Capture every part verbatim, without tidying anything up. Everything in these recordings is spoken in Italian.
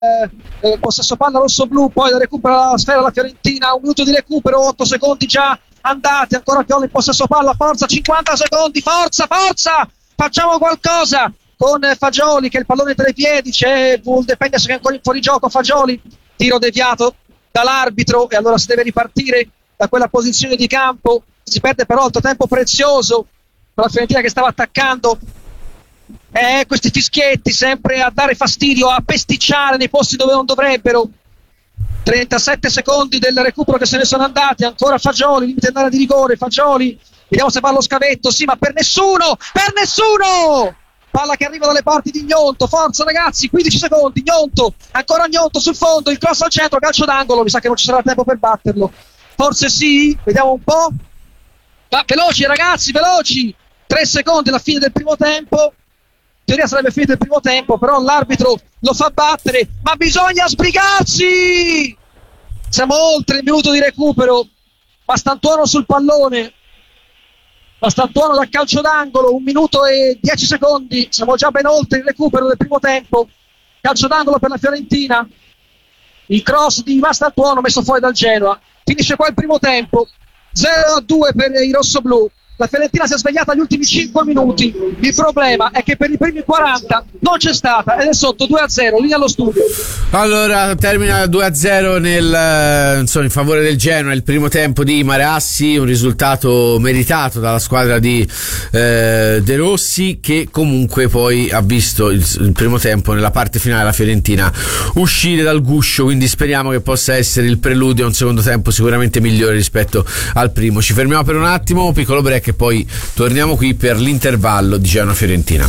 eh, possesso palla rosso-blu, poi recupera la sfera la Fiorentina, un minuto di recupero, otto secondi già andati, ancora Pioli in possesso palla, forza, cinquanta secondi, forza, forza, facciamo qualcosa con Fagioli che il pallone tra i piedi, c'è Vuldependes che è ancora in fuorigioco, Fagioli, tiro deviato dall'arbitro e allora si deve ripartire da quella posizione di campo, si perde però altro tempo prezioso per la Fiorentina che stava attaccando. Eh, questi fischietti sempre a dare fastidio, a pesticciare nei posti dove non dovrebbero. trentasette secondi del recupero che se ne sono andati, ancora Fagioli, limite andare di rigore, Fagioli, vediamo se va lo scavetto, sì ma per nessuno, per nessuno! Palla che arriva dalle parti di Gnonto, forza ragazzi, quindici secondi, Gnonto, ancora Gnonto sul fondo, il cross al centro, calcio d'angolo, mi sa che non ci sarà tempo per batterlo, forse sì, vediamo un po', va, veloci ragazzi, veloci, tre secondi alla fine del primo tempo. In teoria sarebbe finito il primo tempo, però l'arbitro lo fa battere, ma bisogna sbrigarsi, siamo oltre il minuto di recupero, Mastantuono sul pallone, Mastantuono dal calcio d'angolo, un minuto e dieci secondi, siamo già ben oltre il recupero del primo tempo, calcio d'angolo per la Fiorentina, il cross di Mastantuono messo fuori dal Genoa, finisce qua il primo tempo, zero a due per i rossoblù. La Fiorentina si è svegliata agli ultimi cinque minuti, il problema è che per i primi quaranta non c'è stata ed è sotto due a zero, linea allo studio. Allora termina due a zero nel, insomma, in favore del Genoa il primo tempo di Marassi, un risultato meritato dalla squadra di eh, De Rossi, che comunque poi ha visto il, il primo tempo nella parte finale la Fiorentina uscire dal guscio, quindi speriamo che possa essere il preludio a un secondo tempo sicuramente migliore rispetto al primo. Ci fermiamo per un attimo, piccolo break e poi torniamo qui per l'intervallo di Genoa Fiorentina.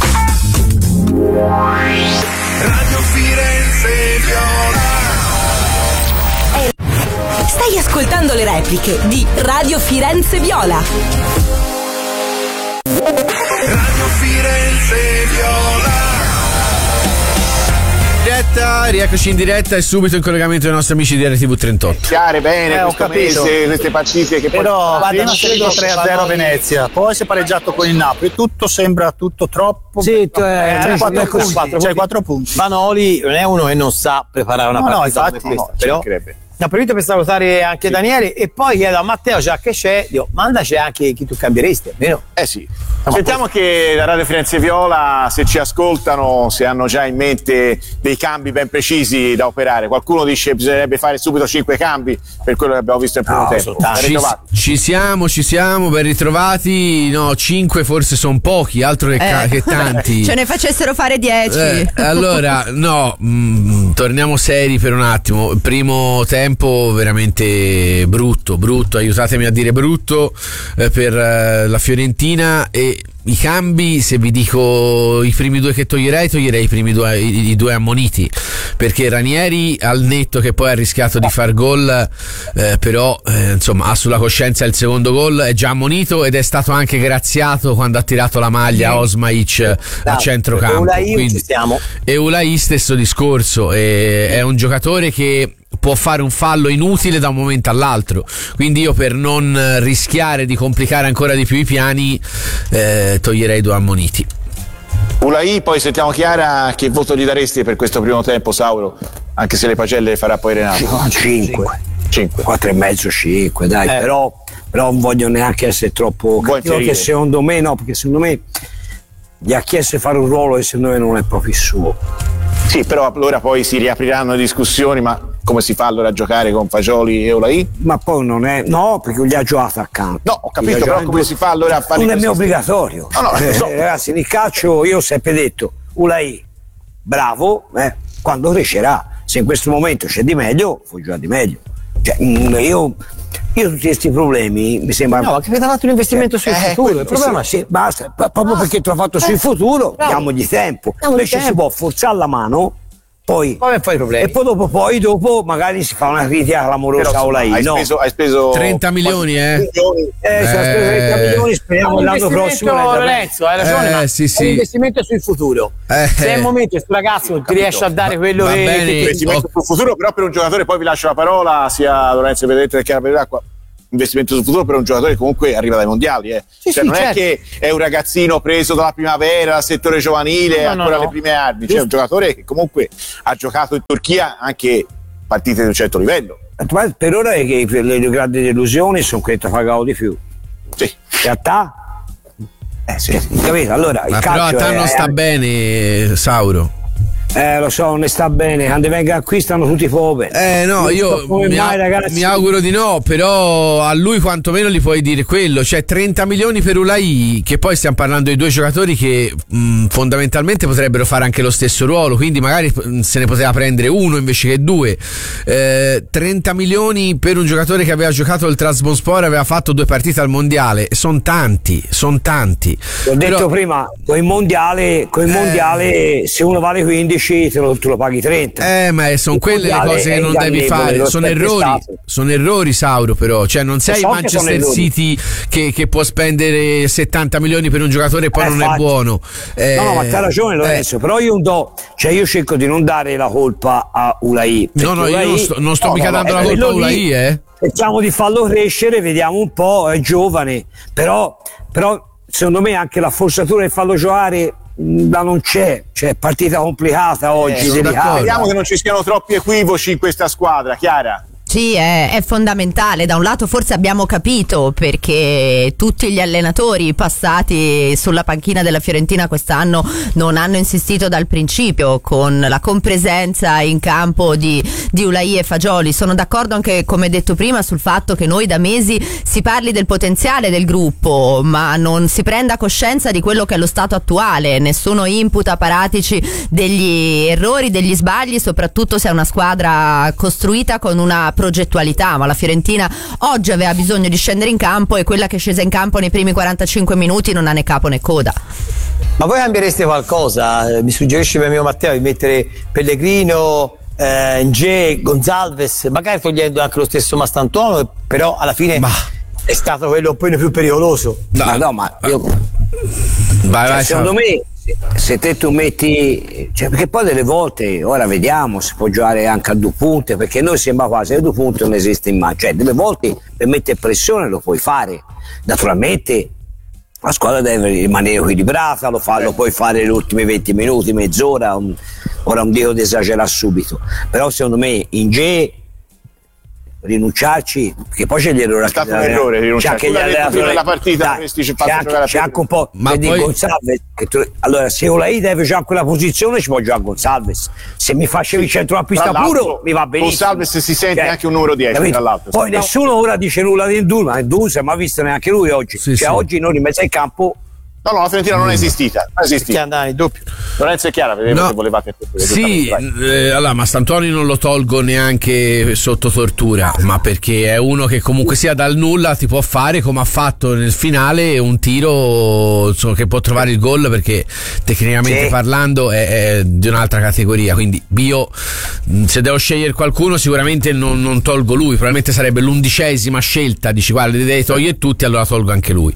Radio Firenze Viola. Stai ascoltando le repliche di Radio Firenze Viola. Radio Firenze Viola. Diretta, rieccoci in diretta e subito in collegamento con i nostri amici di R T V trentotto. Chiare bene, Eh, ho questo capito. mese, queste partite che Però poi guarda, prima tre a zero a Venezia, poi si è pareggiato con il Napoli, tutto sembra tutto troppo. Sì, tu- eh, c'è sì, quattro è così. punti, c'è quattro punti. Vanoli non è uno che non sa preparare una No, no, partita infatti, come questa, no, ci però mancherebbe. da prima per salutare anche Daniele e poi chiedo a Matteo, già che c'è, dico, mandaci anche chi tu cambieresti, vero? Eh sì. Sentiamo che la Radio Firenze Viola, se ci ascoltano, se hanno già in mente dei cambi ben precisi da operare. Qualcuno dice che bisognerebbe fare subito cinque cambi per quello che abbiamo visto nel primo No, tempo. soltanto. Ben Ci, ritrovati. ci siamo, ci siamo, ben ritrovati. No, cinque forse sono pochi, altro che, ca- Eh. che tanti. Ce ne facessero fare dieci. Eh, allora, no, mh, torniamo seri per un attimo. Primo tempo veramente brutto, brutto, aiutatemi a dire brutto eh, per eh, la Fiorentina. E i cambi, se vi dico i primi due che toglierei, toglierei i primi due, i, i due ammoniti, perché Ranieri, al netto che poi ha rischiato di far gol, eh, però eh, insomma ha sulla coscienza il secondo gol, è già ammonito ed è stato anche graziato quando ha tirato la maglia Osmaic a centrocampo. E Ulai Quindi- ci stiamo. e Ulai stesso discorso, e è un giocatore che può fare un fallo inutile da un momento all'altro, quindi io per non rischiare di complicare ancora di più i piani eh, toglierei due ammoniti. Ulai, poi sentiamo Chiara, che voto gli daresti per questo primo tempo, Sauro? Anche se le pagelle le farà poi Renato. No, cinque. cinque. quattro e mezzo, cinque, dai, Eh. però, però non voglio neanche essere troppo Vuoi cattivo, infierire? che secondo me no, perché secondo me gli ha chiesto di fare un ruolo che secondo me non è proprio il suo. Sì, però allora poi si riapriranno le discussioni, ma come si fa allora a giocare con Fagioli e Ulai? Ma poi non è, no, perché gli ha giocato accanto. No, ho capito, Gli ha però giocato come in si fa allora a fare Non è questo? mica obbligatorio. No, no, lo so. Eh, ragazzi, nel calcio io ho sempre detto, Ulai, bravo, eh, quando crescerà, se in questo momento c'è di meglio, puoi giocare di meglio. Cioè, mm, io, io tutti questi problemi mi sembra. No, ma che avete fatto un investimento sul Eh, futuro, quello- il problema sì, sì, basta, p- proprio perché tu l'hai fatto sul futuro, bravo. diamogli tempo. Diamogli Invece si tempo. può forzare la mano, poi Come fai i problemi? e poi dopo, poi dopo magari si fa una critica clamorosa Però, a insomma, Ulai, hai no? speso, hai speso trenta milioni, eh? milioni. Eh, si ha speso trenta Eh. milioni, speriamo l'anno prossimo. Lorenzo, hai ragione, Eh, ma sì, è sì. un investimento sul futuro. Eh, Se è il eh. momento questo ragazzo non ti riesce a dare quello va che, bene. che- Investimento sul futuro, però per un giocatore, poi vi lascio la parola sia a Lorenzo Pedretti che a Pedacqua. investimento sul futuro per un giocatore che comunque arriva dai mondiali, eh. Sì, cioè sì, non certo. è che è un ragazzino preso dalla primavera, dal settore giovanile, No, no, ancora no. alle prime armi, cioè è un giocatore che comunque ha giocato in Turchia anche partite di un certo livello. Per ora è che le grandi delusioni sono quelle che pagavo di più. Sì. In realtà, eh sì. capito? Allora, il Ma però a calcio te non è- sta bene, Sauro. Eh, lo so, ne sta bene. Quando venga qui stanno tutti poveri. Eh no, io Come mi, mai, au- ragazzi? mi auguro di no, però a lui quantomeno gli puoi dire quello, cioè trenta milioni per Ulai, che poi stiamo parlando di due giocatori che mh, fondamentalmente potrebbero fare anche lo stesso ruolo, quindi magari mh, se ne poteva prendere uno invece che due. Eh, trenta milioni per un giocatore che aveva giocato il Trabzonspor, aveva fatto due partite al mondiale, sono tanti, sono tanti. L'ho detto Però- prima, con il mondiale, con il mondiale se uno vale quindici te lo, te lo paghi trenta. Eh, ma sono Il quelle le mondiale cose è che non devi ingannevole, fare, lo sono sempre errori, stato. sono errori, Sauro, però, cioè non sei il so che sono Manchester errori. City che, che può spendere settanta milioni per un giocatore e poi Eh, non è infatti. buono. Eh, No, no, ma c'ha ragione Lorenzo, eh, però io non do, cioè io cerco di non dare la colpa a Ulai. No, no, io non sto, non sto no, mica no, dando no, la è colpa a quello lì. Ulai, eh. Cerchiamo di farlo crescere, vediamo un po', è giovane, però, però secondo me anche la forzatura di farlo giocare mh, la non c'è, cioè partita complicata oggi, sono delicata. d'accordo. Speriamo che non ci siano troppi equivoci in questa squadra, Chiara. Sì, è, è fondamentale. Da un lato forse abbiamo capito perché tutti gli allenatori passati sulla panchina della Fiorentina quest'anno non hanno insistito dal principio con la compresenza in campo di, di Ulai e Fagioli. Sono d'accordo anche, come detto prima, sul fatto che noi da mesi si parli del potenziale del gruppo, ma non si prenda coscienza di quello che è lo stato attuale. Nessuno imputa a Paratici degli errori, degli sbagli, soprattutto se è una squadra costruita con una progettualità, ma la Fiorentina oggi aveva bisogno di scendere in campo e quella che è scesa in campo nei primi quarantacinque minuti non ha né capo né coda. Ma voi cambiereste qualcosa? Eh, Mi suggerisce mio Matteo di mettere Pellegrino, eh, Nge, Gonzalves, magari togliendo anche lo stesso Mastantuono, però alla fine Ma- è stato quello un po' più pericoloso. Ma no, ma io, Vai, cioè, vai, secondo Sauro. me se te tu metti, cioè, perché poi delle volte ora vediamo si può giocare anche a due punte, perché noi sembra quasi che due punti non esiste in mano, cioè delle volte per mettere pressione lo puoi fare, naturalmente la squadra deve rimanere equilibrata, lo, fa, lo puoi fare negli ultimi venti minuti, mezz'ora, un, ora non dico di esagerare subito, però secondo me in G rinunciarci, che poi c'è l'errore, È stato un errore rinunciare. c'è anche Tu gli l'hai detto prima allenatori, della partita, dai, avresti fatto c'è anche, giocare a c'è anche un po', Ma vedi poi- Gonzalez, che tu, allora se Ulai deve giocare in quella posizione ci può giocare Gonzalez, se mi facevi il centrocampista Tra l'altro, puro mi va benissimo. Gonzalez si sente Cioè, anche un numero dieci, capito? tra l'altro. Poi nessuno ora dice nulla di Ndu, ma Ndu non si è mai visto neanche lui oggi, Sì, cioè sì. oggi noi in mezzo al campo. No, no, la Fiorentina non è esistita. Non è Perché esistita. andare in doppio? Lorenzo e Chiara, vedevo No. che volevate. Sì, eh, allora Mastantuoni non lo tolgo neanche sotto tortura, ma perché è uno che comunque sia dal nulla ti può fare, come ha fatto nel finale, un tiro, insomma, che può trovare il gol, perché tecnicamente Sì. parlando è, è di un'altra categoria, quindi io mh, se devo scegliere qualcuno sicuramente non, non tolgo lui, probabilmente sarebbe l'undicesima scelta, dici guarda li devi togliere tutti, allora tolgo anche lui.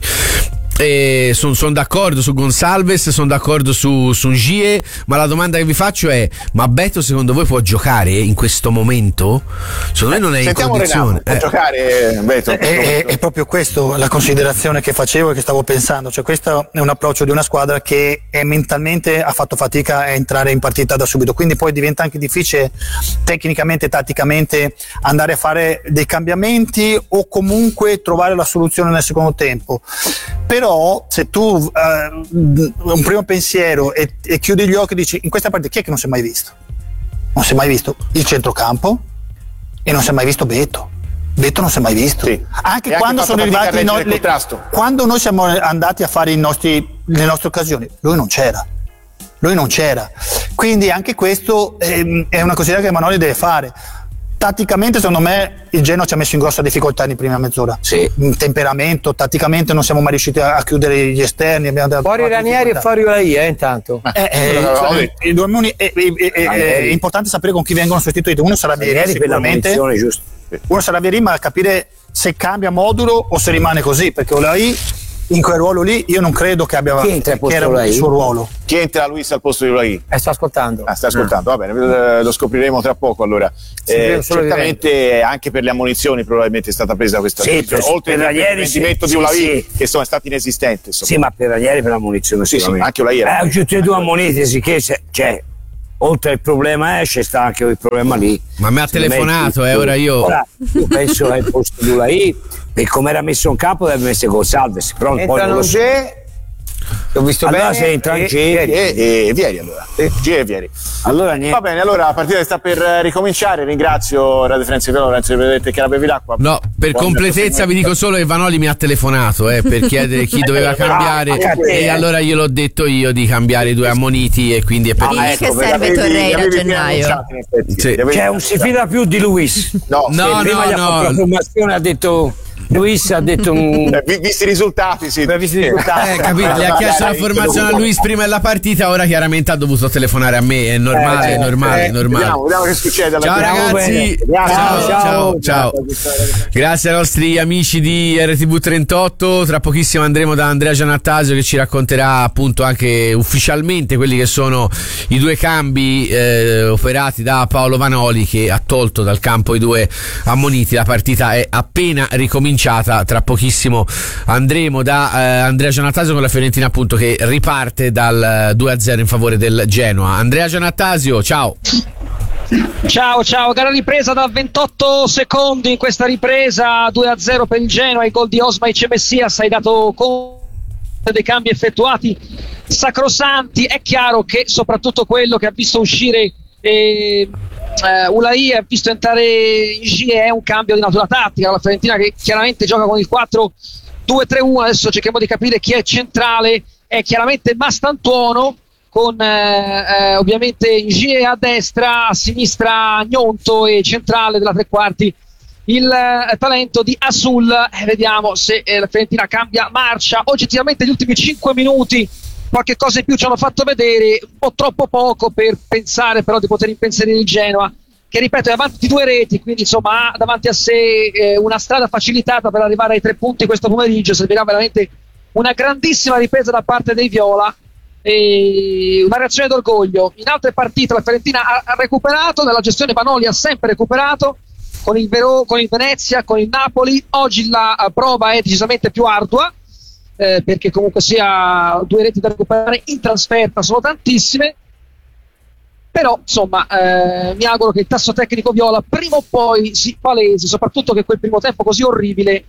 Sono son d'accordo su Gonzalves, sono d'accordo su, su Ngie, ma la domanda che vi faccio è: ma Beto secondo voi può giocare in questo momento? Secondo me non è in Sentiamo condizione. Renato, può Eh. giocare Beto. È, è- è proprio questo la considerazione che facevo e che stavo pensando, cioè questo è un approccio di una squadra che è mentalmente ha fatto fatica a entrare in partita da subito, quindi poi diventa anche difficile tecnicamente, tatticamente andare a fare dei cambiamenti o comunque trovare la soluzione nel secondo tempo. Però se tu eh, un primo pensiero e, e chiudi gli occhi e dici in questa partita chi è che non si è mai visto? Non si è mai visto il centrocampo e non si è mai visto Beto. Beto non si è mai visto. Sì. Anche E anche quando fatto sono fatica a arrivati i reggere no- il le- contrasto. quando noi siamo andati a fare i nostri, le nostre occasioni, lui non c'era. Lui non c'era. Quindi anche questo ehm, è una considerazione che Manoli deve fare. Tatticamente secondo me il Genoa ci ha messo in grossa difficoltà in prima mezz'ora. Sì. In temperamento, tatticamente non siamo mai riusciti a, a chiudere gli esterni. Abbiamo dato Fuori qualche Ranieri e difficoltà. fuori Ulai, eh, intanto. Eh, eh, Quello che avevamo cioè, detto. i due muni- eh, eh, eh, eh, è importante sapere con chi vengono sostituiti. Uno sarà Vieri Ieri per la sicuramente, munizione, giusto? uno sarà Vieri, ma capire se cambia modulo o se rimane così, perché Ulai in quel ruolo lì io non credo che abbia Chi entra al che posto era Ulai? il suo ruolo. Chi entra Luis al posto di Ulai? Eh, sto ascoltando. Ah, sta ascoltando, va bene, eh, lo scopriremo tra poco allora. Eh, solo certamente anche per le ammonizioni probabilmente è stata presa questa Sì, decisione, per- oltre per al Ranieri, rendimento sì, di Ulai sì, sì. che sono stati inesistenti. insomma. Sì, ma per Ranieri per la munizione Sì, sì, sicuramente. anche Ulai era- Eh, tutti e due ammoniti, sì, che se- cioè, oltre al problema esce, sta anche il problema lì. Ma mi ha Secondo me telefonato, il- eh, ora io- Ora, io penso che il posto di Ulai, per come era messo in campo, deve essere Gonzalves. Però poi Entra non lo so. Nongé, ho visto Allora bene. se entra e- Nongé, E, e, e Vieri allora. G e Vieri. allora niente. Va bene, allora la partita sta per eh, ricominciare. Ringrazio Radio Firenze Viola, Lorenzo Benedetti e Chiara Bevilacqua. No, per Buon completezza vi dico solo che Vanoli mi ha telefonato eh, per chiedere chi doveva cambiare Ah, e allora gliel'ho detto io di cambiare i due ammoniti e quindi è per Digli Ah, che ecco, serve perché avevi- Torreira a avevi gennaio. annunciato, in effetti. Sì. Li avevi C'è un annunciati. si fida più di Luis. No, No, Che prima no, gli ha fatto la no. formazione, ha detto Luis ha detto un... eh, vi- visti i risultati, sì. Beh, visti i risultati. Eh, capito, gli ha chiesto la formazione a Luis prima della partita, ora chiaramente ha dovuto telefonare a me, è normale, Eh, è normale, eh, è normale. Vediamo, vediamo che succede alla Ciao fine. ragazzi, Grazie. ciao, ciao, ciao. Ciao. Grazie ai nostri amici di R T V trentotto. Tra pochissimo andremo da Andrea Giannattasio che ci racconterà appunto anche ufficialmente quelli che sono i due cambi eh, operati da Paolo Vanoli, che ha tolto dal campo i due ammoniti. La partita è appena ricominciata, tra pochissimo andremo da eh, Andrea Giannattasio con la Fiorentina appunto che riparte dal eh, due a zero in favore del Genoa. Andrea Giannattasio, ciao. Ciao, ciao, gara ripresa da ventotto secondi in questa ripresa, due a zero per il Genoa, il gol di Osmaic e Messias, hai dato conto dei cambi effettuati sacrosanti. È chiaro che soprattutto quello che ha visto uscire eh, eh, Ulai, ha visto entrare in G è un cambio di natura tattica, la Fiorentina che chiaramente gioca con il quattro due tre uno, adesso cerchiamo di capire chi è centrale, è chiaramente Mastantuono, con eh, eh, ovviamente Ingie a destra, a sinistra Gnonto e centrale della tre quarti il eh, talento di Asul. Eh, vediamo se eh, la Fiorentina cambia marcia. Oggettivamente gli ultimi cinque minuti qualche cosa in più ci hanno fatto vedere, un po' troppo poco per pensare però di poter impensierire il Genoa, che ripeto è avanti di due reti, quindi insomma ha davanti a sé eh, una strada facilitata per arrivare ai tre punti questo pomeriggio. Servirà veramente una grandissima ripresa da parte dei Viola e una reazione d'orgoglio. In altre partite la Fiorentina ha, ha recuperato, nella gestione Vanoli ha sempre recuperato, con il, Vero, con il Venezia, con il Napoli. Oggi la uh, prova è decisamente più ardua, eh, perché comunque sia due reti da recuperare in trasferta sono tantissime, però insomma eh, mi auguro che il tasso tecnico Viola prima o poi si palesi, soprattutto che quel primo tempo così orribile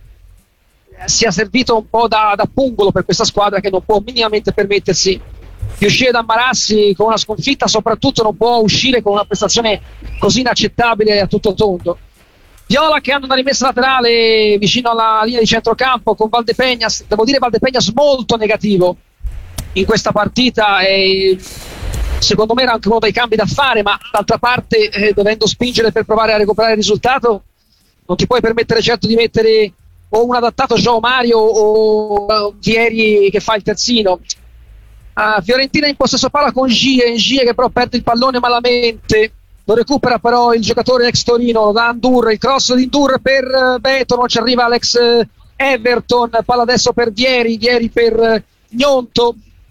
sia servito un po' da, da pungolo per questa squadra che non può minimamente permettersi di uscire da Marassi con una sconfitta, soprattutto non può uscire con una prestazione così inaccettabile a tutto tondo. Viola che hanno una rimessa laterale vicino alla linea di centrocampo con Valdepeñas, devo dire Valdepeñas molto negativo in questa partita e secondo me era anche uno dei cambi da fare, ma d'altra parte eh, dovendo spingere per provare a recuperare il risultato non ti puoi permettere certo di mettere o un adattato João Mario o Vieri che fa il terzino. Uh, Fiorentina in possesso palla con Gie, Gie che però perde il pallone malamente, lo recupera però il giocatore ex Torino, lo dà Ndur, il cross di Ndur per uh, Beto, non ci arriva l'ex uh, Everton, palla adesso per Vieri, Vieri per uh, Gnonto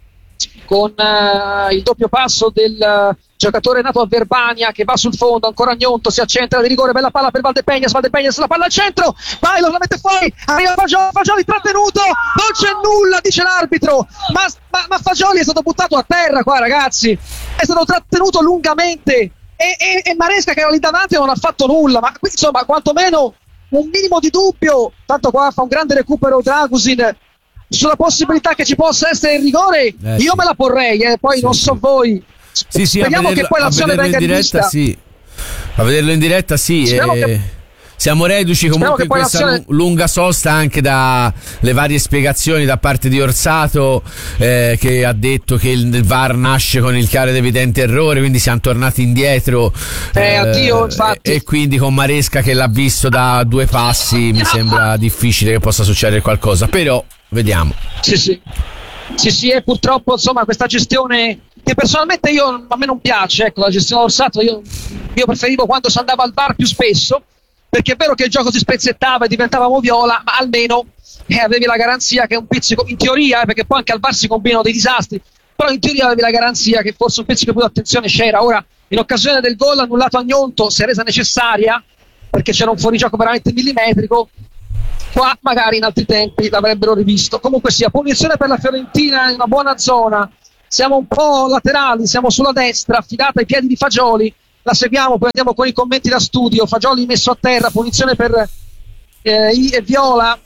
con uh, il doppio passo del uh, giocatore nato a Verbania che va sul fondo, ancora Gnonto, si accentra di rigore, bella palla per Valdepeñas, Valdepeñas la palla al centro, vai, lo mette fuori, arriva Fagioli, Fagioli trattenuto, non c'è nulla dice l'arbitro, ma, ma, ma Fagioli è stato buttato a terra qua ragazzi, è stato trattenuto lungamente e, e, e Maresca che era lì davanti non ha fatto nulla, ma qui, insomma quantomeno un minimo di dubbio, tanto qua fa un grande recupero Dragusin sulla possibilità che ci possa essere il rigore, eh, io sì. me la porrei, eh, poi sì, non so sì. voi. Sì, sì, Speriamo a vederlo, che poi l'azione a vederlo venga in diretta, rivista. sì. A vederlo in diretta, sì. Speriamo eh, che- Siamo reduci comunque in che poi questa l'azione- lu- lunga sosta anche dalle varie spiegazioni da parte di Orsato, eh, che ha detto che il V A R nasce con il chiaro ed evidente errore, quindi siamo tornati indietro. Eh, addio, infatti. E quindi con Maresca che l'ha visto da due passi mi sembra difficile che possa succedere qualcosa, però vediamo. Sì, sì. Sì, sì, e purtroppo insomma questa gestione che personalmente io a me non piace, ecco, la gestione Orsato io, io preferivo quando si andava al V A R più spesso, perché è vero che il gioco si spezzettava e diventava moviola, ma almeno e avevi la garanzia che un pizzico, in teoria, eh, perché poi anche al V A R si combinano dei disastri, però in teoria avevi la garanzia che forse un pizzico più di attenzione c'era. Ora, in occasione del gol annullato a Gnonto si è resa necessaria, perché c'era un fuorigioco veramente millimetrico. Qua magari in altri tempi l'avrebbero rivisto. Comunque sia, punizione per la Fiorentina in una buona zona, siamo un po' laterali, siamo sulla destra, affidata ai piedi di Fagioli, la seguiamo, poi andiamo con i commenti da studio. Fagioli messo a terra, punizione per eh, I- Viola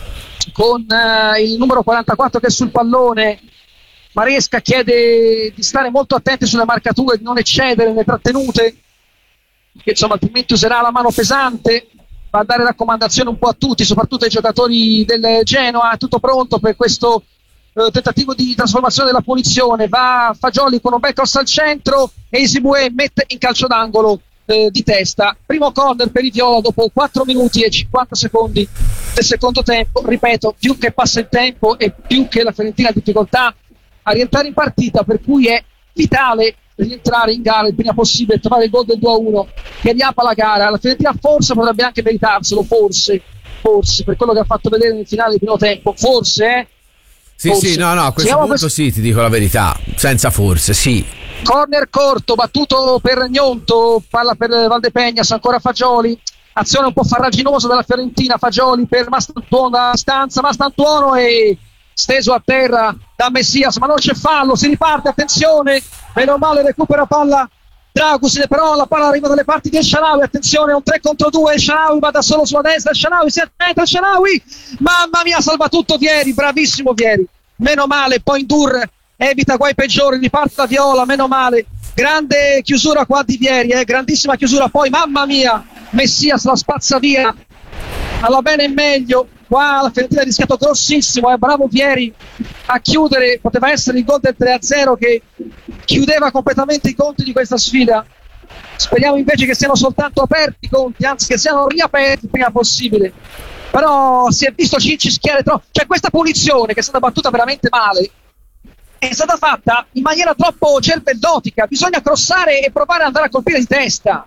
con eh, il numero quarantaquattro che è sul pallone. Maresca chiede di stare molto attenti sulle marcature, di non eccedere nelle trattenute, che insomma altrimenti userà la mano pesante. Va a dare raccomandazioni un po' a tutti, soprattutto ai giocatori del Genoa. È tutto pronto per questo eh, tentativo di trasformazione della punizione. Va Fagioli con un bel cross al centro e Isibue mette in calcio d'angolo eh, di testa. Primo corner per i Viola dopo quattro minuti e cinquanta secondi del secondo tempo. Ripeto, più che passa il tempo e più che la Fiorentina ha difficoltà a rientrare in partita, per cui è vitale rientrare in gara il prima possibile e trovare il gol del due a uno che riapra la gara. La Fiorentina forse potrebbe anche meritarselo, forse, forse per quello che ha fatto vedere nel finale del primo tempo, forse eh sì forse. sì no no a questo Siamo punto questo... sì, ti dico la verità, senza forse, sì. Corner corto battuto per Gnonto, palla per Valdepegnas, ancora Fagioli, azione un po' farraginosa della Fiorentina. Fagioli per Mastantuono da distanza, Mastantuono e steso a terra da Messias, ma non c'è fallo, si riparte, attenzione, meno male recupera palla Dragusin, però la palla arriva dalle parti di El Shaarawy, attenzione, un tre contro due, El Shaarawy va da solo sulla destra, El Shaarawy si attenta, El Shaarawy, mamma mia, salva tutto Vieri, bravissimo Vieri, meno male, poi Ndur evita guai peggiori, riparte da Viola, meno male, grande chiusura qua di Vieri, eh, grandissima chiusura, poi mamma mia, Messias la spazza via, alla bene e meglio. Qua la Fiorentina ha rischiato grossissimo, è eh, bravo Vieri a chiudere, poteva essere il gol del tre a zero che chiudeva completamente i conti di questa sfida. Speriamo invece che siano soltanto aperti i conti, anzi che siano riaperti il prima possibile. Però si è visto Cinci schiare troppo, cioè questa punizione che è stata battuta veramente male è stata fatta in maniera troppo cervellotica, bisogna crossare e provare ad andare a colpire di testa.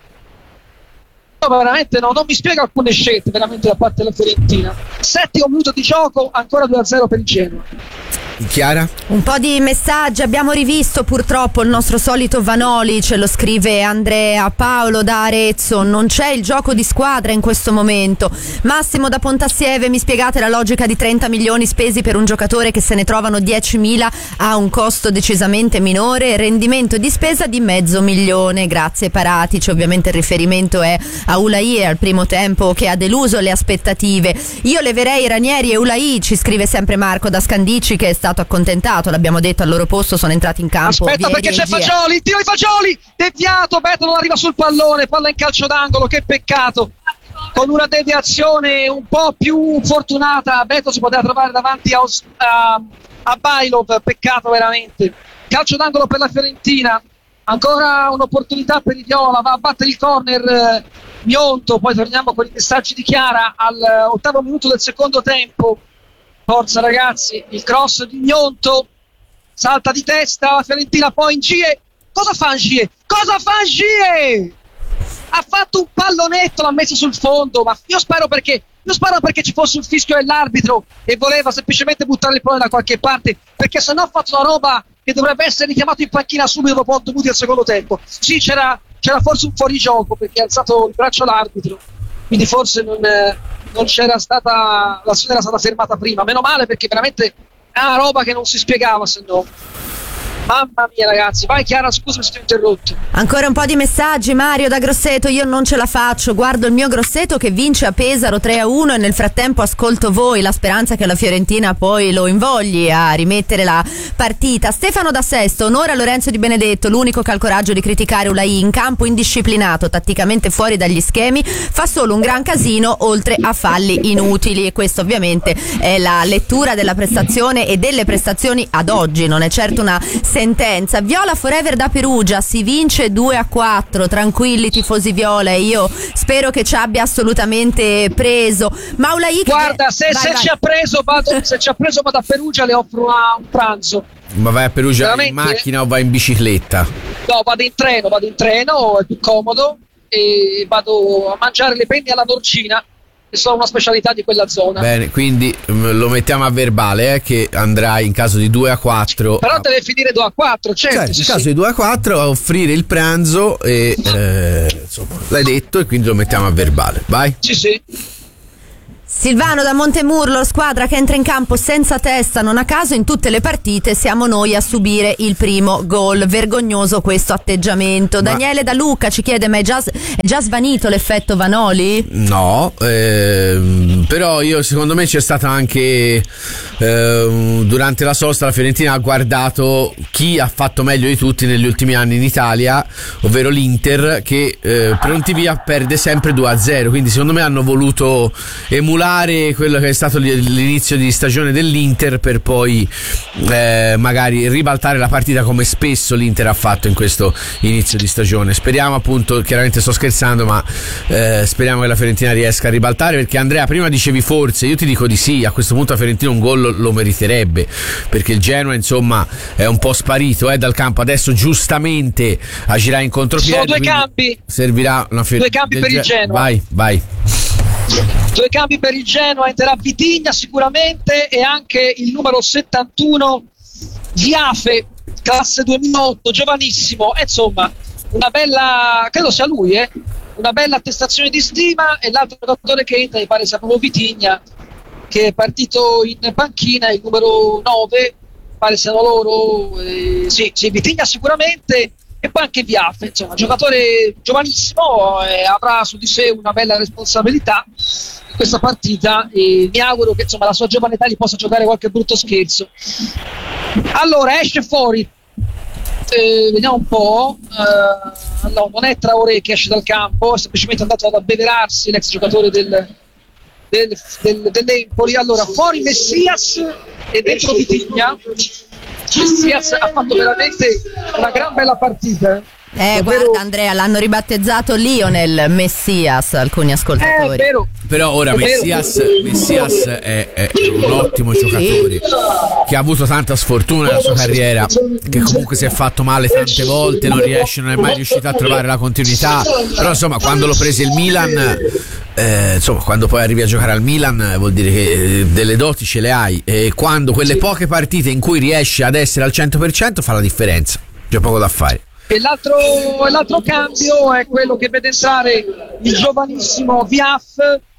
No, veramente no, non mi spiega alcune scelte veramente da parte della Fiorentina. Settimo minuto di gioco, ancora due a zero per il Genoa. Chiara? Un po' di messaggi, abbiamo rivisto purtroppo il nostro solito Vanoli, ce lo scrive Andrea. Paolo da Arezzo, non c'è il gioco di squadra in questo momento. Massimo da Pontassieve, mi spiegate la logica di trenta milioni spesi per un giocatore che se ne trovano diecimila a un costo decisamente minore, rendimento di spesa di mezzo milione. Grazie Paratici, ovviamente il riferimento è a Ulai e al primo tempo che ha deluso le aspettative. Io leverei Ranieri e Ulai, ci scrive sempre Marco da Scandici, che è stato accontentato, l'abbiamo detto, al loro posto sono entrati in campo. Aspetta Vieri perché c'è G. Fagioli, il tiro di Fagioli, deviato, Beto non arriva sul pallone, palla in calcio d'angolo, che peccato. Con una deviazione un po' più fortunata Beto si poteva trovare davanti a, Os- a, a Bailov, peccato veramente. Calcio d'angolo per la Fiorentina, ancora un'opportunità per il Viola, va a battere il corner eh, Gnonto. Poi torniamo con i messaggi di Chiara al eh, ottavo minuto del secondo tempo. Forza ragazzi, il cross di Gnonto, salta di testa la Fiorentina, poi Ngie, cosa fa Ngie? Cosa fa Ngie? Ha fatto un pallonetto, l'ha messo sul fondo, ma io spero perché io spero perché ci fosse un fischio dell'arbitro e voleva semplicemente buttare il pallone da qualche parte, perché sennò ha fatto una roba che dovrebbe essere richiamato in panchina subito dopo otto minuti al secondo tempo. Sì, c'era, c'era forse un fuorigioco perché ha alzato il braccio l'arbitro, quindi forse non... Eh, non c'era stata, l'azione era stata fermata prima, meno male perché veramente è una roba che non si spiegava, se no mamma mia ragazzi. Vai Chiara, scusami se ti ho interrotto. Ancora un po' di messaggi. Mario da Grosseto, io non ce la faccio, guardo il mio Grosseto che vince a Pesaro tre a uno e nel frattempo ascolto voi, la speranza che la Fiorentina poi lo invogli a rimettere la partita. Stefano da Sesto, onore a Lorenzo Di Benedetto, l'unico che ha il coraggio di criticare Ulai, in campo indisciplinato, tatticamente fuori dagli schemi, fa solo un gran casino oltre a falli inutili. E questo ovviamente è la lettura della prestazione e delle prestazioni ad oggi, non è certo una sentenza. Viola Forever da Perugia, si vince due a quattro, tranquilli tifosi viola, e io spero che ci abbia assolutamente preso. Ma Ulai, guarda, se, vai, se vai. ci ha preso vado, se ci ha preso vado a Perugia, le offro una, un pranzo. Ma vai a Perugia veramente? In macchina o vai in bicicletta? No, vado in treno, vado in treno, è più comodo, e vado a mangiare le penne alla Dorcina, che sono una specialità di quella zona. Bene, quindi mh, lo mettiamo a verbale, eh, che andrai in caso di due a quattro. Però deve finire due a quattro, certo. Certo, sì, in caso sì. di due a quattro a offrire il pranzo e eh, insomma, l'hai detto e quindi lo mettiamo a verbale. Vai. Sì, sì. Silvano da Montemurlo, squadra che entra in campo senza testa, non a caso in tutte le partite siamo noi a subire il primo gol. Vergognoso questo atteggiamento. Ma... Daniele da Lucca ci chiede: ma è già, è già svanito l'effetto Vanoli? No, ehm, però io secondo me c'è stata anche ehm, durante la sosta la Fiorentina ha guardato chi ha fatto meglio di tutti negli ultimi anni in Italia, ovvero l'Inter, che eh, pronti via perde sempre due a zero, quindi secondo me hanno voluto emulare quello che è stato l'inizio di stagione dell'Inter per poi eh, magari ribaltare la partita come spesso l'Inter ha fatto in questo inizio di stagione. Speriamo, appunto, chiaramente sto scherzando, ma eh, speriamo che la Fiorentina riesca a ribaltare, perché Andrea prima dicevi forse, io ti dico di sì, a questo punto la Fiorentina un gol lo meriterebbe, perché il Genoa insomma è un po' sparito eh, dal campo, adesso giustamente agirà in contropiede. Sono due cambi, servirà una Fior- due cambi per il Genoa. Vai, vai. Due cambi per il Genoa, entrerà Vitigna sicuramente e anche il numero settantuno Viafe, classe duemilaotto, giovanissimo, e insomma una bella, credo sia lui, eh, una bella attestazione di stima. E l'altro giocatore che entra mi pare sia proprio Vitigna, che è partito in panchina, il numero nove, pare siano loro, eh, sì, sì, Vitigna sicuramente. E poi anche Viafe, insomma, giocatore giovanissimo, eh, avrà su di sé una bella responsabilità in questa partita e mi auguro che insomma la sua giovane età gli possa giocare qualche brutto scherzo. Allora esce fuori, eh, vediamo un po', eh, no, non è Traoré che esce dal campo, è semplicemente andato ad abbeverarsi l'ex giocatore del, del, del, dell'Empoli. Allora fuori Messias e dentro Vitigna. Messias ha fatto veramente una gran bella partita. Eh, Davvero... guarda Andrea, l'hanno ribattezzato Lionel Messias alcuni ascoltatori. Eh, è vero. Però ora Messias, Messias è, è un ottimo giocatore, sì, che ha avuto tanta sfortuna nella sua carriera, che comunque si è fatto male tante volte, non riesce, non è mai riuscito a trovare la continuità. Però insomma, quando lo prese il Milan, eh, insomma, quando poi arrivi a giocare al Milan vuol dire che delle doti ce le hai, e quando quelle poche partite in cui riesci ad essere al cento per cento fa la differenza, c'è poco da fare. E l'altro, l'altro cambio è quello che vede entrare il giovanissimo Viaf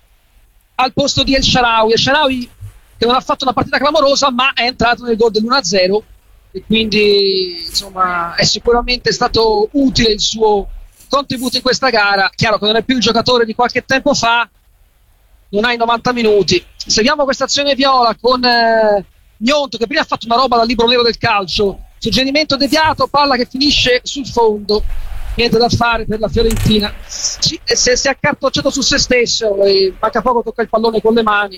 al posto di El Shaarawy. El Shaarawy che non ha fatto una partita clamorosa, ma è entrato nel gol dell'uno a zero e quindi insomma è sicuramente stato utile il suo contributo in questa gara. Chiaro che non è più il giocatore di qualche tempo fa, non ha i novanta minuti. Seguiamo questa azione viola con eh, Gnonto, che prima ha fatto una roba dal libro nero del calcio, suggerimento deviato, palla che finisce sul fondo, niente da fare per la Fiorentina. Si, si, si è accartocciato su se stesso e manca poco, tocca il pallone con le mani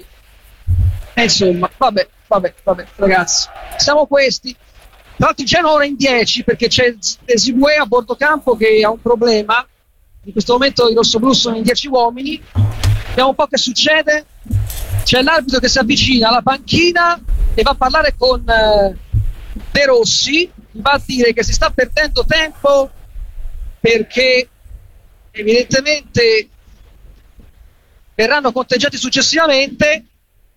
e insomma vabbè vabbè vabbè ragazzi, siamo questi. Tra l'altro il Genoa ora in dieci perché c'è Zibue a bordo campo che ha un problema. In questo momento i rossoblù sono in dieci uomini, vediamo un po' che succede. C'è l'arbitro che si avvicina alla panchina e va a parlare con eh, De Rossi, va a dire che si sta perdendo tempo perché evidentemente verranno conteggiati successivamente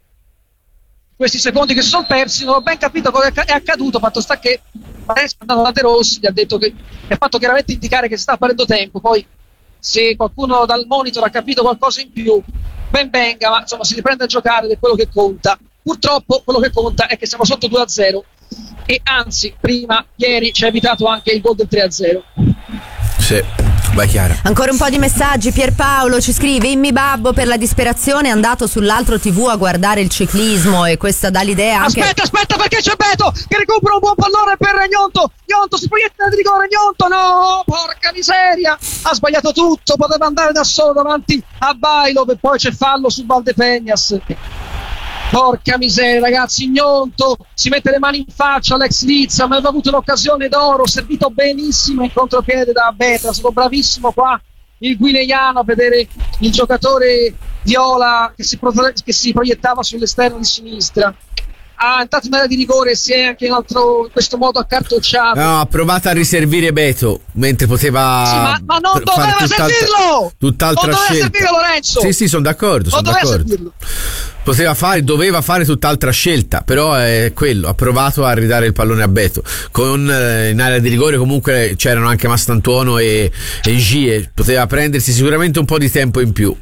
questi secondi che si sono persi. Non ho ben capito cosa è accaduto, fatto sta che è andato da De Rossi, gli ha detto che è fatto chiaramente indicare che si sta perdendo tempo. Poi se qualcuno dal monitor ha capito qualcosa in più ben venga, ma insomma si riprende a giocare ed è quello che conta. Purtroppo quello che conta è che siamo sotto due a zero e anzi prima ieri ci ha evitato anche il gol del tre a zero. Sì, vai Chiara. Ancora un po' di messaggi. Pierpaolo ci scrive: Immi Babbo per la disperazione è andato sull'altro tivù a guardare il ciclismo, e questa dà l'idea anche... Aspetta, aspetta, perché c'è Beto che recupera un buon pallone per Gnonto. Gnonto si proietta nel rigore, Gnonto no, porca miseria, ha sbagliato tutto, poteva andare da solo davanti a Bailov e poi c'è fallo su Valdepeñas. Porca miseria ragazzi, Gnonto si mette le mani in faccia all'ex Lizza, ma aveva avuto un'occasione d'oro, servito benissimo in contropiede da Betra, è stato bravissimo qua il guineiano a vedere il giocatore viola che si, pro- che si proiettava sull'esterno di sinistra. ha entrato in area di rigore e si è anche in, altro, in questo modo accartocciato. No, ha provato a riservire Beto mentre poteva sì, ma, ma non doveva tutt'altra, servirlo tutt'altra non doveva scelta. servirlo Lorenzo sì sì sono d'accordo, non sono doveva d'accordo. servirlo. Poteva fare, doveva fare tutt'altra scelta, però è quello, ha provato a ridare il pallone a Beto. Con, eh, in area di rigore comunque c'erano anche Mastantuono e, e Gie, poteva prendersi sicuramente un po' di tempo in più.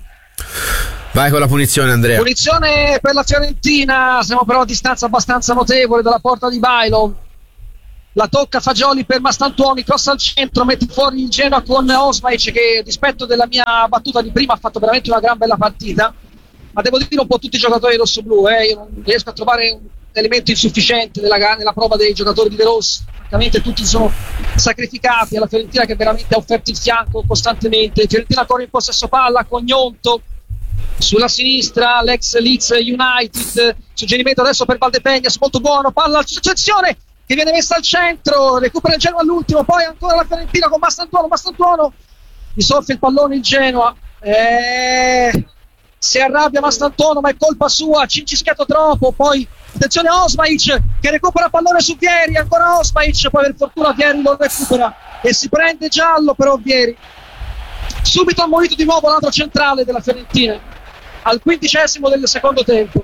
Vai con la punizione, Andrea. Punizione per la Fiorentina, siamo però a distanza abbastanza notevole dalla porta di Bailo. La tocca Fagioli per Mastantuoni, cross al centro, mette fuori il Genoa con Osmaic che rispetto della mia battuta di prima ha fatto veramente una gran bella partita. Ma devo dire un po' tutti i giocatori rossoblù, eh? Io non riesco a trovare un elemento insufficiente nella, nella prova dei giocatori di De Rossi. Francamente tutti sono sacrificati alla Fiorentina che veramente ha offerto il fianco costantemente. Fiorentina corre in possesso palla con Gnonto sulla sinistra, l'ex Leeds United, suggerimento adesso per Valdepegnas, molto buono, palla accezione che viene messa al centro, recupera il Genoa all'ultimo, poi ancora la Fiorentina con Mastantuono, Mastantuono gli soffia il pallone il Genoa, eh... si arrabbia Mastantuono ma è colpa sua, cincischiato troppo, poi attenzione Osmaic che recupera pallone su Vieri, ancora Osmaic, poi per fortuna Vieri lo recupera e si prende giallo però Vieri, subito ammonito di nuovo l'altro centrale della Fiorentina al quindicesimo del secondo tempo.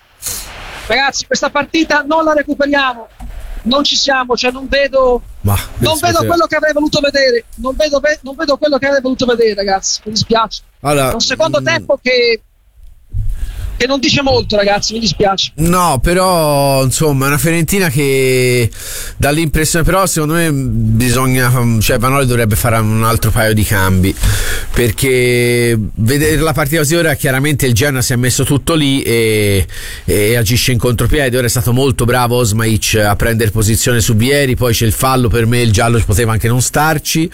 Ragazzi, questa partita non la recuperiamo, non ci siamo, cioè non vedo Ma, non vedo poteva... quello che avrei voluto vedere, non vedo, non vedo quello che avrei voluto vedere, ragazzi, mi dispiace. Allora, è un secondo mh... tempo che che non dice molto, ragazzi, mi dispiace. No, però insomma è una Fiorentina che dà l'impressione, però secondo me bisogna, cioè Vanoli dovrebbe fare un altro paio di cambi, perché vedere la partita così ora chiaramente il Genoa si è messo tutto lì e, e agisce in contropiede. Ora è stato molto bravo Osmaic a prendere posizione su Vieri, poi c'è il fallo, per me il giallo poteva anche non starci.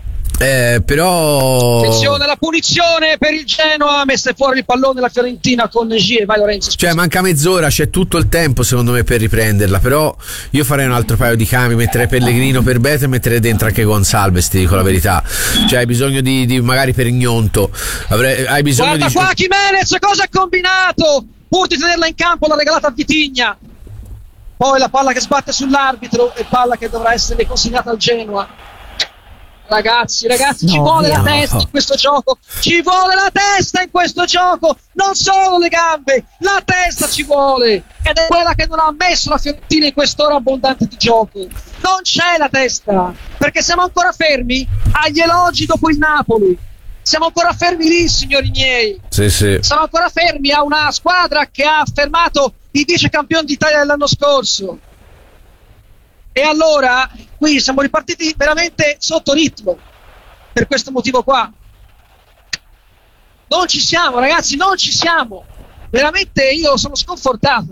Eh, però attenzione alla punizione per il Genoa, messa fuori il pallone la Fiorentina con Gie. Vai Lorenzo, scusa. Cioè manca mezz'ora, c'è tutto il tempo secondo me per riprenderla, però io farei un altro paio di cambi, metterei Pellegrino per Beto e metterei dentro anche Gonzalez, ti dico la verità. Cioè hai bisogno di, di magari per Gnonto avrei, hai bisogno guarda di qua Jimenez cosa ha combinato pur di tenerla in campo, l'ha regalata a Vitigna, poi la palla che sbatte sull'arbitro e palla che dovrà essere consegnata al Genoa. Ragazzi, ragazzi, no, ci vuole la testa no. in questo gioco, ci vuole la testa in questo gioco, non solo le gambe, la testa ci vuole, ed è quella che non ha messo la Fiorentina in quest'ora abbondante di gioco. Non c'è la testa, perché siamo ancora fermi agli elogi dopo il Napoli, siamo ancora fermi lì, signori miei. Sì, sì. Siamo ancora fermi a una squadra che ha fermato i vice campioni d'Italia dell'anno scorso. E allora qui siamo ripartiti veramente sotto ritmo per questo motivo qua. Non ci siamo, ragazzi, non ci siamo. Veramente io sono sconfortato.